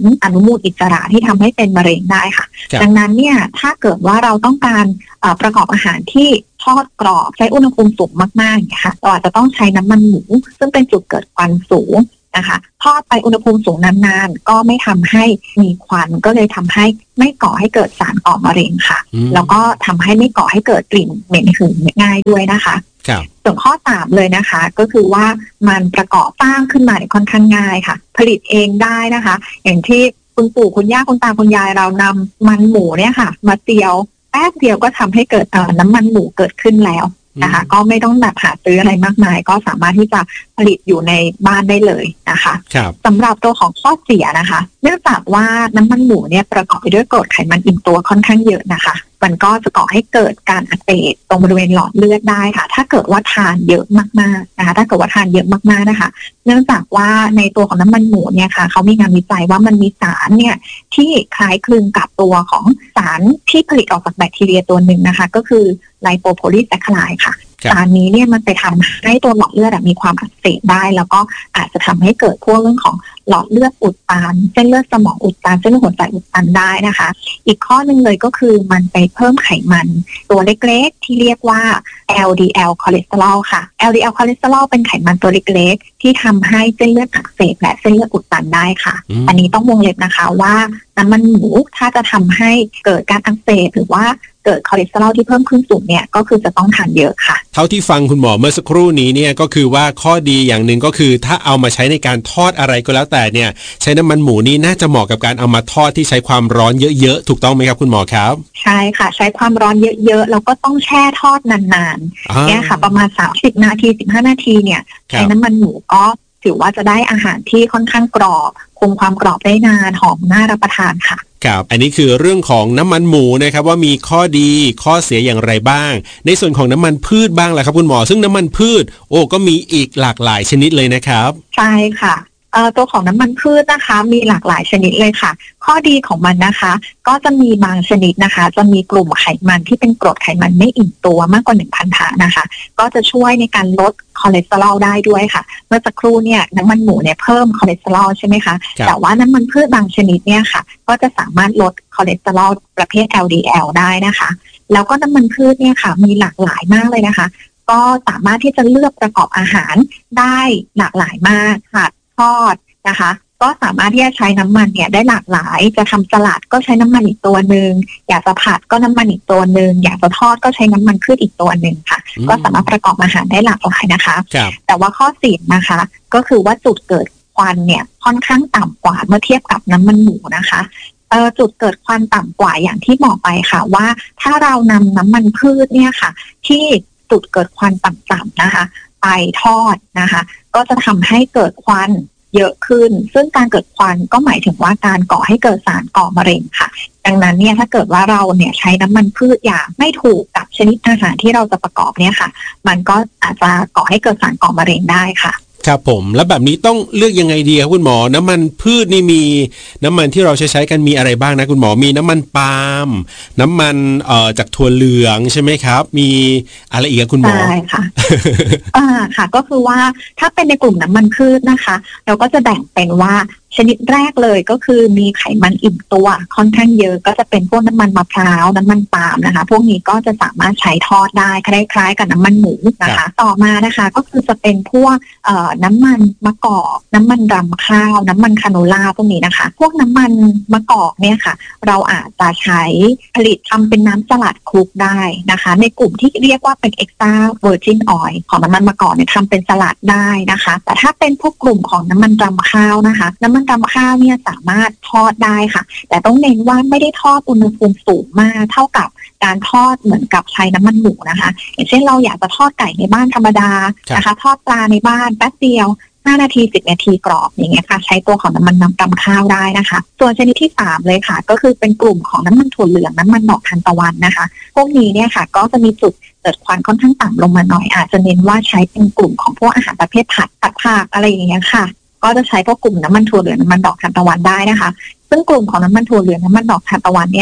Speaker 6: มูลอิสระที่ทำให้เป็นมะเร็งได้ค่ะดังนั้นเนี่ยถ้าเกิดว่าเราต้องการประกอบอาหารที่ทอดกรอบใช้อุณหภูมิสูงมากๆเนี่ยค่ะเราอาจจะต้องใช้น้ำมันหมูซึ่งเป็นจุดเกิดควันสูงนะคะทอดไปอุณหภูมิสูงนานๆก็ไม่ทำให้มีควันก็เลยทำให้ไม่ก่อให้เกิดสารก่อมะเร็งค่ะแล้วก็ทำให้ไม่ก่อให้เกิดกลิ่นเหม็นหืนง่ายด้วยนะคะส่วนข้อสามเลยนะคะก็คือว่ามันประกอบสร้างขึ้นมาค่อนข้างง่ายค่ะผลิตเองได้นะคะอย่างที่คุณปู่คุณย่าคุณตาคุณยายเรานำมันหมูเนี่ยค่ะมาเจียวแป๊บเดียวก็ทำให้เกิดน้ำมันหมูเกิดขึ้นแล้วนะคะก็ไม่ต้องแบบหาซื้ออะไรมากมายก็สามารถที่จะผลิตอยู่ในบ้านได้เลยนะคะสำหรับตัวของข้อเสียนะคะเนื่องจากว่าน้ำมันหมูเนี่ยประกอบไปด้วยกรดไขมันอิ่มตัวค่อนข้างเยอะนะคะมันก็จะก่อให้เกิดการอักเสบตรงบริเวณหลอดเลือดได้ค่ะถ้าเกิดว่าทานเยอะมากๆนะคะถ้าเกิดว่าทานเยอะมากๆนะคะเนื่องจากว่าในตัวของน้ำมันหมูเนี่ยค่ะเขามีงานวิจัยว่ามันมีสารเนี่ยที่คล้ายคลึงกับตัวของสารที่ผลิตออกจากแบคทีเรียตัวหนึ่งนะคะก็คือไลโปโพลีแซคคาไรด์ค่ะสารนี้เนี่ยมันไปทำให้ตัวหลอดเลือดมีความอักเสบได้แล้วก็อาจจะทำให้เกิดพวกเรื่องของหลอดเลือดอุดตันเส้นเลือดสมองอุดตันเส้นเลือดหัวใจอุดตันได้นะคะอีกข้อหนึ่งเลยก็คือมันไปเพิ่มไขมันตัวเล็กๆที่เรียกว่า แอล ดี แอล คอเลสเตอรอลค่ะ แอล ดี แอล คอเลสเตอรอลเป็นไขมันตัวเล็กๆที่ทำให้เส้นเลือดอักเสบและเส้นเลือดอุดตันได้ค่ะ อ, อันนี้ต้องวงเล็บนะคะว่าน้ำมันหมูถ้าจะทำให้เกิดการอักเสบหรือว่าเกิดคอเลสเตอรอลที่เพิ่มขึ้นสูงเนี่ยก็คือจะต้องทานเยอะค่ะ
Speaker 5: เท่าที่ฟังคุณหมอเมื่อสักครู่นี้เนี่ยก็คือว่าข้อดีอย่างหนึ่งก็คือถ้าเอามาใช้ในการทอดอะไรก็แล้วแต่เนี่ยใช้น้ำมันหมูนี่น่าจะเหมาะกับการเอามาทอดที่ใช้ความร้อนเยอะๆถูกต้องไหมครับคุณหมอครับ
Speaker 6: ใช่ค่ะใช้ความร้อนเยอะๆแล้วก็ต้องแช่ทอดนานๆเนี่ยค่ะประมาณสามสิบนาทีสิบห้านาทีเนี่ยใช้น้ำมันหมูก็ถือว่าจะได้อาหารที่ค่อนข้างกรอบคงความกรอบได้นานหอมน่ารับประทานค่ะ
Speaker 5: ครับอันนี้คือเรื่องของน้ำมันหมูนะครับว่ามีข้อดีข้อเสียอย่างไรบ้างในส่วนของน้ำมันพืชบ้างแหละครับคุณหมอซึ่งน้ำมันพืชโอ้ก็มีอีกหลากหลายชนิดเลยนะครับ
Speaker 6: ใช่ค่ะเอ่อตัวของน้ำมันพืชนะคะมีหลากหลายชนิดเลยค่ะข้อดีของมันนะคะก็จะมีบางชนิดนะคะจะมีกลุ่มไขมันที่เป็นกรดไขมันไม่อิ่มตัวมากกว่า หนึ่งพัน ฐานนะคะก็จะช่วยในการลดคอเลสเตอรอลได้ด้วยค่ะเมื่อสักครู่เนี่ยน้ำมันหมูเนี่ยเพิ่มคอเลสเตอรอลใช่ไหมคะแต่ว่าน้ำมันพืชบางชนิดเนี่ยค่ะก็จะสามารถลดคอเลสเตอรอลประเภท แอล ดี แอล ได้นะคะแล้วก็น้ำมันพืชเนี่ยค่ะมีหลากหลายมากเลยนะคะก็สามารถที่จะเลือกประกอบอาหารได้หลากหลายมากค่ะทอดนะคะก็สามารถที่จะใช้น้ำมันเนี่ยได้หลากหลายจะทำสลัดก็ใช้น้ำมันอีกตัวหนึ่งอยากจะผัดก็น้ำมันอีกตัวหนึ่งอยากจะทอดก็ใช้น้ำมันพืชอีกตัวหนึ่งค่ะก็สามารถประกอบอาหารได้หลากหลายนะคะแต่ว่าข้อเสียนะคะก็คือว่าจุดเกิดควันเนี่ยค่อนข้างต่ำกว่าเมื่อเทียบกับน้ำมันหมูนะคะเอ่อจุดเกิดควันต่ำกว่าอย่างที่บอกไปค่ะว่าถ้าเรานำน้ำมันพืชเนี่ยค่ะที่จุดเกิดควันต่ำๆนะคะไปทอดนะคะก็จะทำให้เกิดควันเยอะขึ้นซึ่งการเกิดควันก็หมายถึงว่าการก่อให้เกิดสารก่อมะเร็งค่ะดังนั้นเนี่ยถ้าเกิดว่าเราเนี่ยใช้น้ำมันพืชอย่างไม่ถูกกับชนิดอาหารที่เราจะประกอบเนี่ยค่ะมันก็อาจจะก่อให้เกิดสารก่อมะเร็งได้ค่ะ
Speaker 5: ครับผมแล้วแบบนี้ต้องเลือกยังไงดีครับคุณหมอน้ำมันพืชนี่มีน้ำมันที่เราใช้ใช้กันมีอะไรบ้างนะคุณหมอมีน้ำมันปาล์มน้ำมันเอ่อจากถั่วเหลืองใช่ไหมครับมีอะไรอีกคุณหมอ
Speaker 6: ใช่ค่ะ อ่าค่ะก็คือว่าถ้าเป็นในกลุ่มน้ำมันพืชนะคะเราก็จะแบ่งเป็นว่าชนิดแรกเลยก็คือมีไขมันอิ่มตัวค่อนข้างเยอะก็จะเป็นพวกน้ำมันมะพร้าวน้ำมันปาล์มนะคะพวกนี้ก็จะสามารถใช้ทอดได้คล้ายๆกับน้ำมันหมูนะคะต่อมานะคะก็คือจะเป็นพวกเอ่อน้ำมันมะกอกน้ำมันรำข้าวน้ำมันคาโนล่าพวกนี้นะคะพวกน้ำมันมะกอกเนี่ยค่ะเราอาจจะใช้ผลิตทำเป็นน้ำสลัดคลุกได้นะคะในกลุ่มที่เรียกว่าเป็น extra virgin oil ของน้ำมันมะกอกเนี่ยทำเป็นสลัดได้นะคะแต่ถ้าเป็นพวกกลุ่มของน้ำมันรำข้าวนะคะน้ำมันรำข้าวเนี่ยสามารถทอดได้ค่ะแต่ต้องเน้นว่าไม่ได้ทอดอุณหภูมิสูงมากเท่ากับการทอดเหมือนกับใช้น้ำมันหมูนะคะอย่างเช่นเราอยากจะทอดไก่ในบ้านธรรมดานะคะทอดปลาในบ้านแป๊บเดียวห้านาทีสิบนาทีกรอบอย่างเงี้ยค่ะใช้ตัวของน้ำมันรำข้าวได้นะคะส่วนชนิดที่สามเลยค่ะก็คือเป็นกลุ่มของน้ำมันถั่วเหลืองน้ำมันดอกทานตะวันนะคะพวกนี้เนี่ยค่ะก็จะมีจุดเกิดควันค่อนข้างต่ำลงมาหน่อยอาจจะเน้นว่าใช้เป็นกลุ่มของพวกอาหารประเภทผัดผัดผักอะไรอย่างเงี้ยค่ะก็จะใช้พวกกลุ่มน้ำมันถั่วเหลืองน้ำมันดอกทานตะวันได้นะคะซึ่งกลุ่มของน้ำมันถั่วเหลืองน้ำมันดอกทานตะวันเนี่ยค่ะ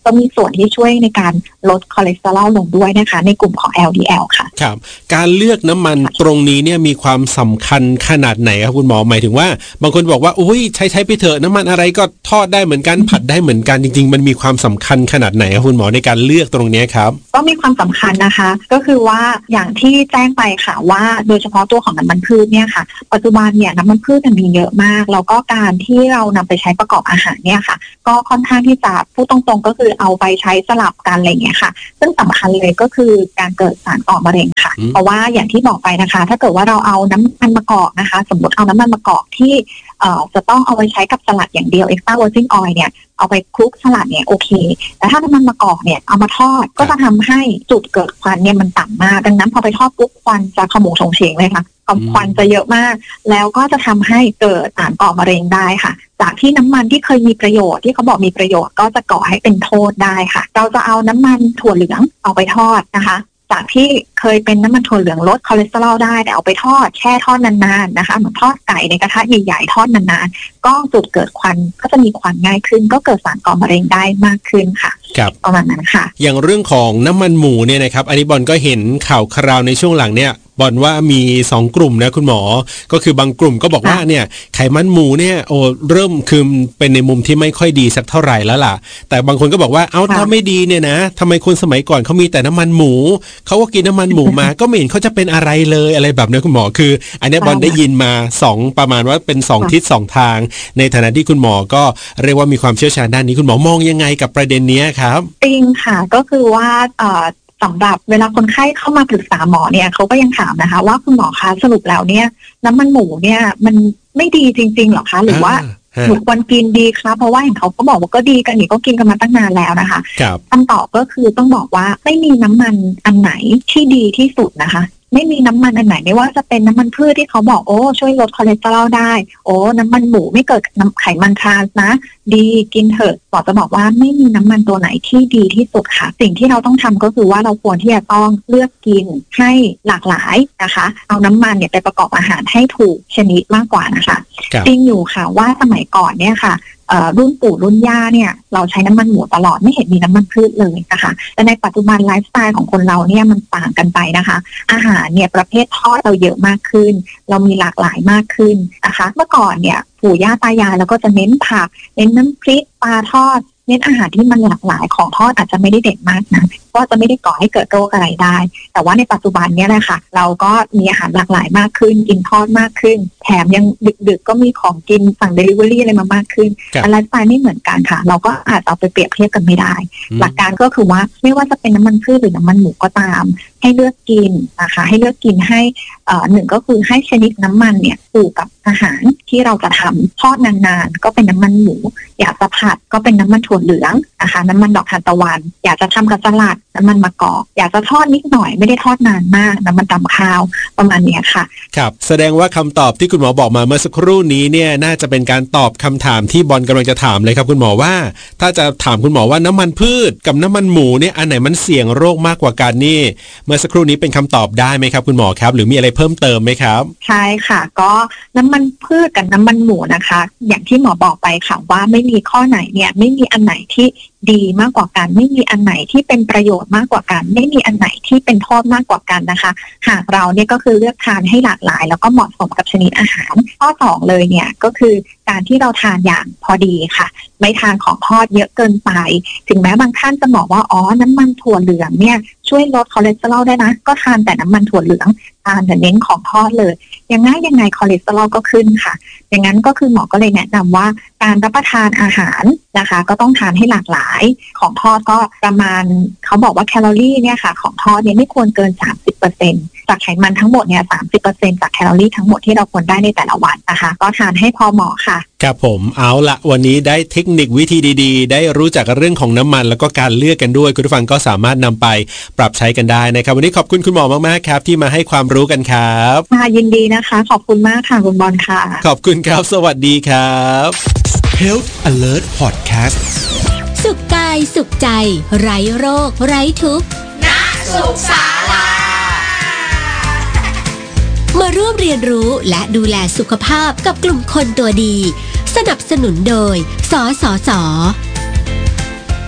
Speaker 6: ก็มีส่วนที่ช่วยในการลดคอเลสเตอรอลลงด้วยนะคะในกลุ่มของ แอล ดี แอล ค่ะ
Speaker 5: ครับการเลือกน้ำมันตรงนี้เนี่ยมีความสำคัญขนาดไหนครับคุณหมอหมายถึงว่าบางคนบอกว่าอุ้ยใช้ใช้ไปเถอะน้ำมันอะไรก็ทอดได้เหมือนกันผัดได้เหมือนกันจริงๆมันมีความสำคัญขนาดไหนครับคุณหมอในการเลือกตรงนี้ครับ
Speaker 6: ก็มีความสำคัญนะคะก็คือว่าอย่างที่แจ้งไปค่ะว่าโดยเฉพาะตัวของน้ำมันพืชเนี่ยค่ะปัจจุบันเนี่ยน้ำมันพืชมีเยอะมากแล้วก็การที่เรานำไปใช้ประกอบอาหารเนี่ยค่ะก็ค่อนข้างที่จะพูดตรงๆก็คือเอาไปใช้สลับกันอะไรอย่างเงี้ยค่ะซึ่งสำคัญเลยก็คือการเกิดสารก่อมะเร็งค่ะเพราะว่าอย่างที่บอกไปนะคะถ้าเกิดว่าเราเอาน้ำมันมะกอกนะคะสมมติเอาน้ำมันมะกอกที่เอ่อจะต้องเอาไปใช้กับสลัดอย่างเดียว extra virgin oil เนี่ยเอาไปคลุกสลัดเนี่ยโอเคแต่ถ้าน้ำมันมะกอกเนี่ยเอามาทอดก็จะทำให้จุดเกิดควันเนี่ยมันต่ำมากดังนั้นพอไปทอดปุ๊บควันจะขโมงโฉงเฉงเลยค่ะควันจะเยอะมากแล้วก็จะทำให้เกิดสารก่อมะเร็งได้ค่ะจากที่น้ำมันที่เคยมีประโยชน์ที่เขาบอกมีประโยชน์ก็จะก่อให้เป็นโทษได้ค่ะเราจะเอาน้ำมันถั่วเหลืองเอาไปทอดนะคะจากที่เคยเป็นน้ำมันถั่วเหลืองลดคอเลสเตอรอลได้แต่เอาไปทอดแช่ทอดนานๆนะคะเหมือนทอดไก่ในกระทะใหญ่ๆทอดนานๆก็จุดเกิดควันก็จะมีควันง่ายขึ้นก็เกิดสารก่อมะเร็งได้มากขึ้นค่ะประมาณนั้นค่ะ
Speaker 5: อย่างเรื่องของน้ำมันหมูเนี่ยนะครับอันนี้บอลก็เห็นข่าวคราวในช่วงหลังเนี่ยบอลว่ามีสองกลุ่มนะคุณหมอก็คือบางกลุ่มก็บอกว่าเนี่ยไขมันหมูเนี่ยโอ้เริ่มคือเป็นในมุมที่ไม่ค่อยดีสักเท่าไหร่แล้วล่ะแต่บางคนก็บอกว่าเอ้าถ้าไม่ดีเนี่ยนะทำไมคนสมัยก่อนเขามีแต่น้ำมันหมูเขาก็กินน้ำมันหมูมาก็ไม่เห็นเขาจะเป็นอะไรเลยอะไรแบบนี้คุณหมอคืออันนี้บอลได้ยินมาสองประมาณว่าเป็นสองทิศสองทางในฐานะที่คุณหมอก็เรียกว่ามีความเชี่ยวชาญด้านนี้คุณหมอมองยังไงกับประเด็นนี้ครับ
Speaker 6: จริงค่ะก็คือว่าเอ่อสำหรับเวลาคนไข้เข้ามาปรึกษาหมอเนี่ยเขาก็ยังถามนะคะว่าคุณหมอคะสรุปแล้วเนี่ยน้ำมันหมูเนี่ยมันไม่ดีจริงๆหรอคะหรือว่าหนูควรกินดีครับเพราะว่าเห็นเขาก็บอกว่าก็ดีกันนี่ก็กินกันมาตั้งนานแล้วนะคะคำตอบก็คือต้องบอกว่าไม่มีน้ำมันอันไหนที่ดีที่สุดนะคะไม่มีน้ำมันอันไหนไม่ว่าจะเป็นน้ำมันพืชที่เขาบอกโอ้ช่วยลดคอเลสเตอรอลได้โอ้น้ำมันหมูไม่เกิดน้ำไขมันทรานส์นะดีกินเถอะหมอจะบอกว่าไม่มีน้ำมันตัวไหนที่ดีที่สุดค่ะสิ่งที่เราต้องทำก็คือว่าเราควรที่จะต้องเลือกกินให้หลากหลายนะคะเอาน้ำมันเนี่ยไปประกอบอาหารให้ถูกชนิดมากกว่านะคะจริงอยู่ค่ะว่าสมัยก่อนเนี่ยค่ะรุ่นปู่รุ่นย่าเนี่ยเราใช้น้ำมันหมูตลอดไม่เห็นมีน้ำมันพืชเลยนะคะแต่ในปัจจุบันไลฟ์สไตล์ของคนเราเนี่ยมันต่างกันไปนะคะอาหารเนี่ยประเภททอดเราเยอะมากขึ้นเรามีหลากหลายมากขึ้นนะคะเมื่อก่อนเนี่ยปู่ย่าตายายเราก็จะเน้นผักเน้นน้ำพริกปลาทอดเน้นอาหารที่มันหลากหลายของทอดอาจจะไม่ได้เด่นมากนะก็จะไม่ได้ก่อให้เกิดโรคอะไรได้แต่ว่าในปัจจุบันเนี่ยแหละค่ะเราก็มีอาหารหลากหลายมากขึ้นกินทอดมากขึ้นแถมยังดึกๆก็มีของกินสั่ง delivery อะไรมามากขึ้นไลฟ์สไตล์ไม่เหมือนกันค่ะเราก็อาจจะเอาไปเปรียบเทียบกันไม่ได้หลักการก็คือว่าไม่ว่าจะเป็นน้ำมันพืชหรือน้ำมันหมูก็ตามให้เลือกกินนะคะให้เลือกกินให้หนึ่งก็คือให้ชนิดน้ำมันเนี่ยผูกกับอาหารที่เราจะทำทอดนานๆก็เป็นน้ำมันหมูอยากจะผัดก็เป็นน้ำมันถั่วเหลืองนะคะน้ำมันดอกทานตะวันอยากจะทำกับสลัดน้ำมันมะกอกอยากจะทอดนิดหน่อยไม่ได้ทอดนานมากน้ำมันตำข้าวประมาณนี้ค่ะ
Speaker 5: ครับแสดงว่าคำตอบที่คุณหมอบอกมาเมื่อสักครู่นี้เนี่ยน่าจะเป็นการตอบคำถามที่บอลกำลังจะถามเลยครับคุณหมอว่าถ้าจะถามคุณหมอว่าน้ำมันพืชกับน้ำมันหมูเนี่ยอันไหนมันเสี่ยงโรคมากกว่ากันนี่เมื่อสักครู่นี้เป็นคำตอบได้ไหมครับคุณหมอครับหรือมีอะไรเพิ่มเติมไหมครับ
Speaker 6: ใช่ค่ะก็น้ำมันพืชกับน้ำมันหมูนะคะอย่างที่หมอบอกไปค่ะว่าไม่มีข้อไหนเนี่ยไม่มีอันไหนที่ดีมากกว่ากันไม่มีอันไหนที่เป็นประโยชน์มากกว่ากันไม่มีอันไหนที่เป็นโทษมากกว่ากันนะคะหากเราเนี่ยก็คือเลือกทานให้หลากหลายแล้วก็เหมาะสมกับชนิดอาหารข้อสองเลยเนี่ยก็คือการที่เราทานอย่างพอดีค่ะไม่ทานของทอดเยอะเกินไปถึงแม้บางท่านจะบอกว่าอ๋อน้ำมันถั่วเหลืองเนี่ยช่วยลดคอเลสเตอรอลได้นะก็ทานแต่น้ำมันถั่วเหลืองทานแต่เน้นของทอดเลยยังไงยังไงคอเลสเตอรอลก็ขึ้นค่ะอย่างนั้นก็คือหมอก็เลยแนะนำว่าการรับประทานอาหารนะคะก็ต้องทานให้หลากหลายของทอดก็ประมาณเขาบอกว่าแคลอรี่เนี่ยค่ะของทอดเนี่ยไม่ควรเกิน สามสิบเปอร์เซ็นต์ จากไขมันทั้งหมดเนี่ย สามสิบเปอร์เซ็นต์ จากแคลอรี่ทั้งหมดที่เราควรได้ในแต่ละวันนะคะก็ทานให้พอเหมาะค่ะ
Speaker 5: ครับผมเอาละวันนี้ได้เทคนิควิธีดีๆได้รู้จักเรื่องของน้ำมันแล้วก็การเลือกกันด้วยคุณผู้ฟังก็สามารถนำไปปรับใช้กันได้นะครับวันนี้ขอบคุณคุณหมอมากๆครับที่มาให้ความรู้กันครับ
Speaker 6: ค่ะยินดีนะคะขอบคุณมากค่ะคุณบอลค่ะ
Speaker 5: ขอบคุณครับสวัสดีครับ
Speaker 4: Health Alert Podcast
Speaker 7: สุขกายสุขใจไร้โรคไร้ทุกข์ณสุขศาลามาร่วมเรียนรู้และดูแลสุขภาพกับกลุ่มคนตัวดีสนับสนุนโดยสสส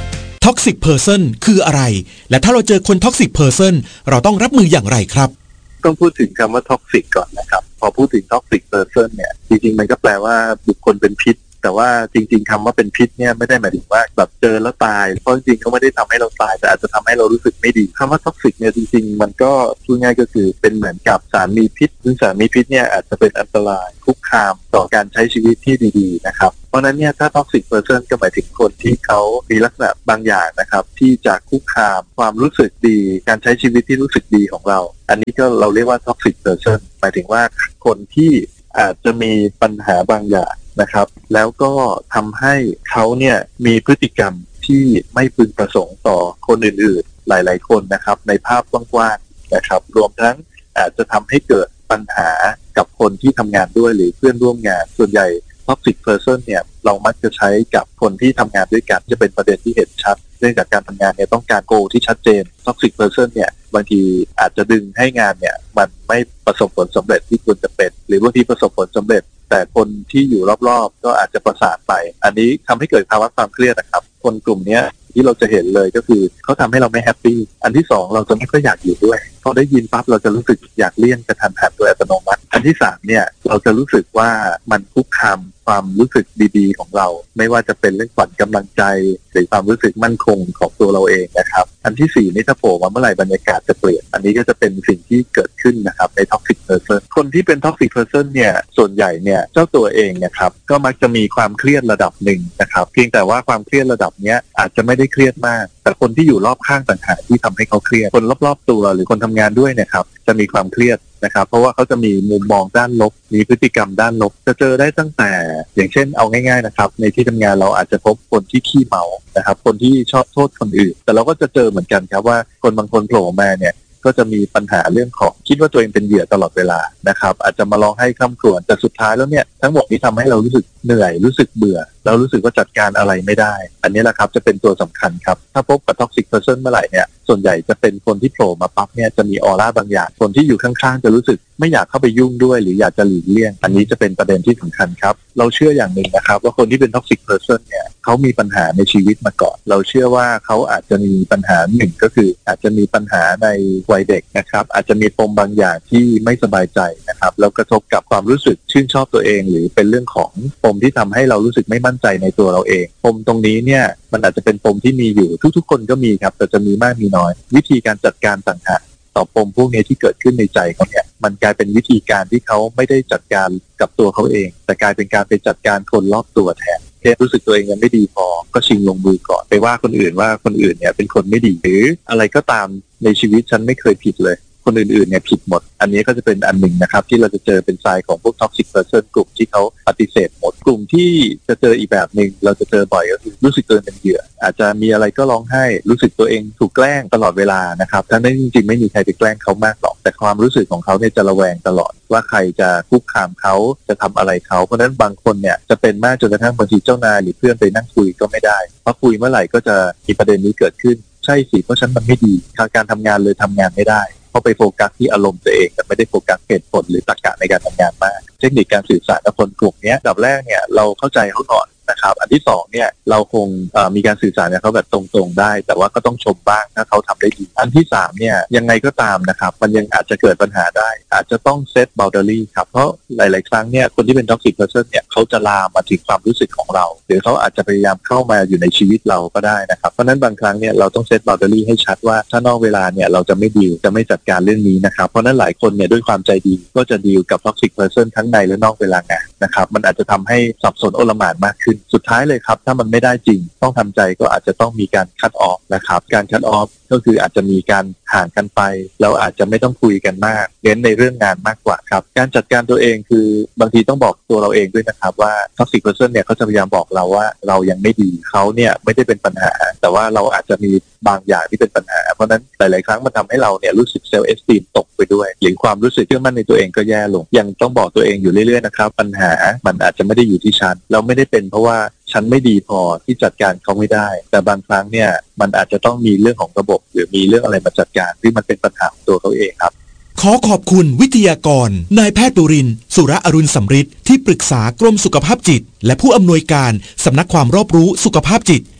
Speaker 4: Toxic Person คืออะไรและถ้าเราเจอคน Toxic Person เราต้องรับมืออย่างไรครับ
Speaker 8: ต้องพูดถึงคำว่า Toxic ก่อนนะครับพอพูดถึง Toxic Person เนี่ยจริงๆมันก็แปลว่าบุคคลเป็นพิษแต่ว่าจริงๆคำว่าเป็นพิษเนี่ยไม่ได้หมายถึงว่าแบบเจอแล้วตายเพราะจริงๆเขาไม่ได้ทำให้เราตายแต่อาจจะทำให้เรารู้สึกไม่ดีคำว่าท็อกซิกเนี่ยจริงๆมันก็พูดง่ายก็คือเป็นเหมือนกับสารมีพิษซึ่งสารมีพิษเนี่ยอาจจะเป็นอันตรายคุกคามต่อการใช้ชีวิตที่ดีๆนะครับเพราะนั้นเนี่ยถ้าท็อกซิกเพอร์เซนก็หมายถึงคนที่เขามีลักษณะบางอย่างนะครับที่จะคุกคามความรู้สึกดีการใช้ชีวิตที่รู้สึกดีของเราอันนี้ก็เราเรียกว่าท็อกซิกเพอร์เซนหมายถึงว่าคนที่อาจจะมีปัญหาบางอย่างนะครับแล้วก็ทำให้เขาเนี่ยมีพฤติกรรมที่ไม่พึงประสงค์ต่อคนอื่นๆหลายๆคนนะครับในภาพกว้างๆนะครับรวมทั้งอาจจะทำให้เกิดปัญหากับคนที่ทำงานด้วยหรือเพื่อนร่วมงานส่วนใหญ่ toxic person เนี่ยเรามักจะใช้กับคนที่ทำงานด้วยกันจะเป็นประเด็นที่เห็นชัดเนื่องจากการทำงานเนี่ยต้องการโกที่ชัดเจน toxic person เนี่ยบางทีอาจจะดึงให้งานเนี่ยมันไม่ประสบผลสำเร็จที่ควรจะเป็นหรือบางทีประสบผลสำเร็จแต่คนที่อยู่รอบๆก็อาจจะประสานไปอันนี้ทำให้เกิดภาวะความเครียดนะครับคนกลุ่มนี้ที่เราจะเห็นเลยก็คือเขาทำให้เราไม่แฮปปี้อันที่สองเราจะไม่ค่อยอยากอยู่ด้วยพอได้ยินปั๊บเราจะรู้สึกอยากเลี่ยงกระทันหันโดยอัตโนมัติอันที่สามเนี่ยเราจะรู้สึกว่ามันคุกคามความรู้สึกดีๆของเราไม่ว่าจะเป็นเรื่องขวัญกำลังใจหรือความรู้สึกมั่นคงของตัวเราเองนะครับอันที่สี่นี่ถ้าโผล่มาเมื่อไหร่บรรยากาศจะเปลี่ยนอันนี้ก็จะเป็นสิ่งที่เกิดขึ้นนะครับใน toxic person คนที่เป็น toxic person เนี่ยส่วนใหญ่เนี่ยเจ้าตัวเองนะครับก็มักจะมีความเครียดระดับหนึ่งนะครับเพียงแต่ว่าความเครียดระดับเนี้ยอาจจะไม่ได้เครียดมากแต่คนที่อยู่รอบข้างต่างหากที่ทำให้เขาเครียดคนรอบๆตัวหรือคนทำงานด้วยเนี่ยครับจะมีความเครียดนะครับเพราะว่าเขาจะมีมุมมองด้านลบมีพฤติกรรมด้านลบจะเจอได้ตั้งแต่อย่างเช่นเอาง่ายๆนะครับในที่ทำงานเราอาจจะพบคนที่ขี้เมานะครับคนที่ชอบโทษคนอื่นแต่เราก็จะเจอเหมือนกันครับว่าคนบางคนโผล่มาเนี่ยก็จะมีปัญหาเรื่องของคิดว่าตัวเองเป็นเหยื่อตลอดเวลานะครับอาจจะมาร้องไห้คร่ำครวญแต่สุดท้ายแล้วเนี่ยทั้งหมดนี้ทำให้เรารู้สึกเหนื่อยรู้สึกเบื่อเรารู้สึกว่าจัดการอะไรไม่ได้อันนี้แหละครับจะเป็นตัวสำคัญครับถ้าพบกับ toxic person เมื่อไหร่เนี่ยส่วนใหญ่จะเป็นคนที่โผล่มาปั๊บเนี่ยจะมีออร่าบางอย่างคนที่อยู่ข้างๆจะรู้สึกไม่อยากเข้าไปยุ่งด้วยหรืออยากจะหลีกเลี่ยงอันนี้จะเป็นประเด็นที่สำคัญครับเราเชื่ออย่างหนึ่งนะครับว่าคนที่เป็น toxic person เนี่ยเขามีปัญหาในชีวิตมาก่อนเราเชื่อว่าเขาอาจจะมีปัญหาหนึ่งก็คืออาจจะมีปัญหาในวัยเด็กนะครับอาจจะมีปมบางอย่างที่ไม่สบายใจนะครับแล้วกระทบกับความรู้สึกชื่นชอบตัวเองหรือเป็นเรื่องของปมที่ทำให้เรารู้สึกไม่มั่นใจในตัวเราเองปมตรงนี้เนี่ยมันอาจจะเป็นปมที่มีอยู่ทุกๆคนก็มีครับแต่จะมีมากมีน้อยวิธีการจัดการต่างหากต่อปมพวกนี้ที่เกิดขึ้นในใจเขาเนี่ยมันกลายเป็นวิธีการที่เขาไม่ได้จัดการกับตัวเขาเองแต่กลายเป็นการไปจัดการคนรอบตัวแทนแค่รู้สึกตัวเองยังไม่ดีพอก็ชิงลงมือก่อนไปว่าคนอื่นว่าคนอื่นเนี่ยเป็นคนไม่ดีหรืออะไรก็ตามในชีวิตฉันไม่เคยผิดเลยคนอื่นๆเนี่ยผิดหมดอันนี้ก็จะเป็นอันหนึ่งนะครับที่เราจะเจอเป็นทรายของพวก toxic person กลุ่มที่เขาปฏิเสธหมดกลุ่มที่จะเจออีกแบบหนึ่งเราจะเจอบ่อยก็คือรู้สึกตัวเองเป็นเหยื่ออาจจะมีอะไรก็ร้องไห้รู้สึกตัวเองถูกแกล้งตลอดเวลานะครับทั้งนั้นจริงๆไม่มีใครไปแกล้งเขามากหรอกแต่ความรู้สึกของเขาเนี่ยจะระแวงตลอดว่าใครจะคุกคามเขาจะทำอะไรเขาเพราะฉะนั้นบางคนเนี่ยจะเป็นมากจนกระทั่งบางทีเจ้านายหรือเพื่อนไปนั่งคุยก็ไม่ได้เพราะคุยเมื่อไหร่ก็จะมีประเด็นนี้เกิดขึ้นใช่สิเพราะฉันมันไม่ดีการทำงานเลยทำงานไม่ได้เพราะไปโฟกัสที่อารมณ์ตัวเองแต่ไม่ได้โฟกัสเหตุผลหรือตรรกะในการทำงานมากเทคนิคการสื่อสารกับคนกลุ่มนี้อันดับแรกเนี่ยเราเข้าใจเขาก่อนนะครับอันที่สองเนี่ยเราคงมีการสื่อสารกับเขาแบบตรงๆได้แต่ว่าก็ต้องชมบ้างถ้าเขาทำได้ดีอันที่สามเนี่ยยังไงก็ตามนะครับมันยังอาจจะเกิดปัญหาได้อาจจะต้องเซต boundary ครับเพราะหลายๆครั้งเนี่ยคนที่เป็น toxic person เนี่ยเขาจะลามมาถึงความรู้สึกของเราหรือเขาอาจจะพยายามเข้ามาอยู่ในชีวิตเราก็ได้นะครับเพราะนั้นบางครั้งเนี่ยเราต้องเซต boundary ให้ชัดว่าถ้านอกเวลาเนี่ยเราจะไม่ดีลจะไม่จัดการเรื่องนี้นะครับเพราะนั้นหลายคนเนี่ยด้วยความใจดีก็จะดีลกับ toxic person ทั้งในและนอกเวลางานนะครับมันอาจจะทำให้สับสนโอลหม่านมากขึ้นสุดท้ายเลยครับถ้ามันไม่ได้จริงต้องทำใจก็อาจจะต้องมีการคัดออฟนะครับการคัดออฟก็คืออาจจะมีการห่างกันไปเราอาจจะไม่ต้องคุยกันมากเน้นในเรื่องงานมากกว่าครับการจัดการตัวเองคือบางทีต้องบอกตัวเราเองด้วยนะครับว่า toxic person เนี่ยเขาจะพยายามบอกเราว่าเรายังไม่ดีเขาเนี่ยไม่ได้เป็นปัญหาแต่ว่าเราอาจจะมีบางอย่างที่เป็นปัญหาเพราะนั้นหลายๆครั้งมันทำให้เราเนี่ยรู้สึก self esteem ตกไปด้วยหรือความรู้สึกเชื่อมั่นในตัวเองก็แย่ลงยังต้องบอกตัวเองอยู่เรื่อยๆนะครับปัญหามันอาจจะไม่ได้อยู่ที่ฉันเราไม่ได้เป็นเพราะว่าฉันไม่ดีพอที่จัดการเขาไม่ได้แต่บางครั้งเนี่ยมันอาจจะต้องมีเรื่องของระบบหรือมีเรื่องอะไรมาจัดการที่มันเป็นปัญหาของตัวเขาเองครับ
Speaker 4: ขอขอบคุณวิทยากรนายแพทย์ปุรินทร์สุรอรุณสำริดที่ปรึกษากรมสุขภาพจิตและผู้อำนวยการสำนักความรอบรู้สุขภาพจิต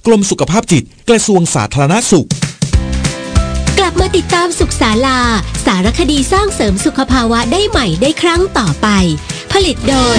Speaker 4: กรมสุขภาพจิตกระทรวงสาธารณสุข
Speaker 7: กลับมาติดตามสุขศาลาสารคดีสร้างเสริมสุขภาวะได้ใหม่ได้ครั้งต่อไปผลิตโดย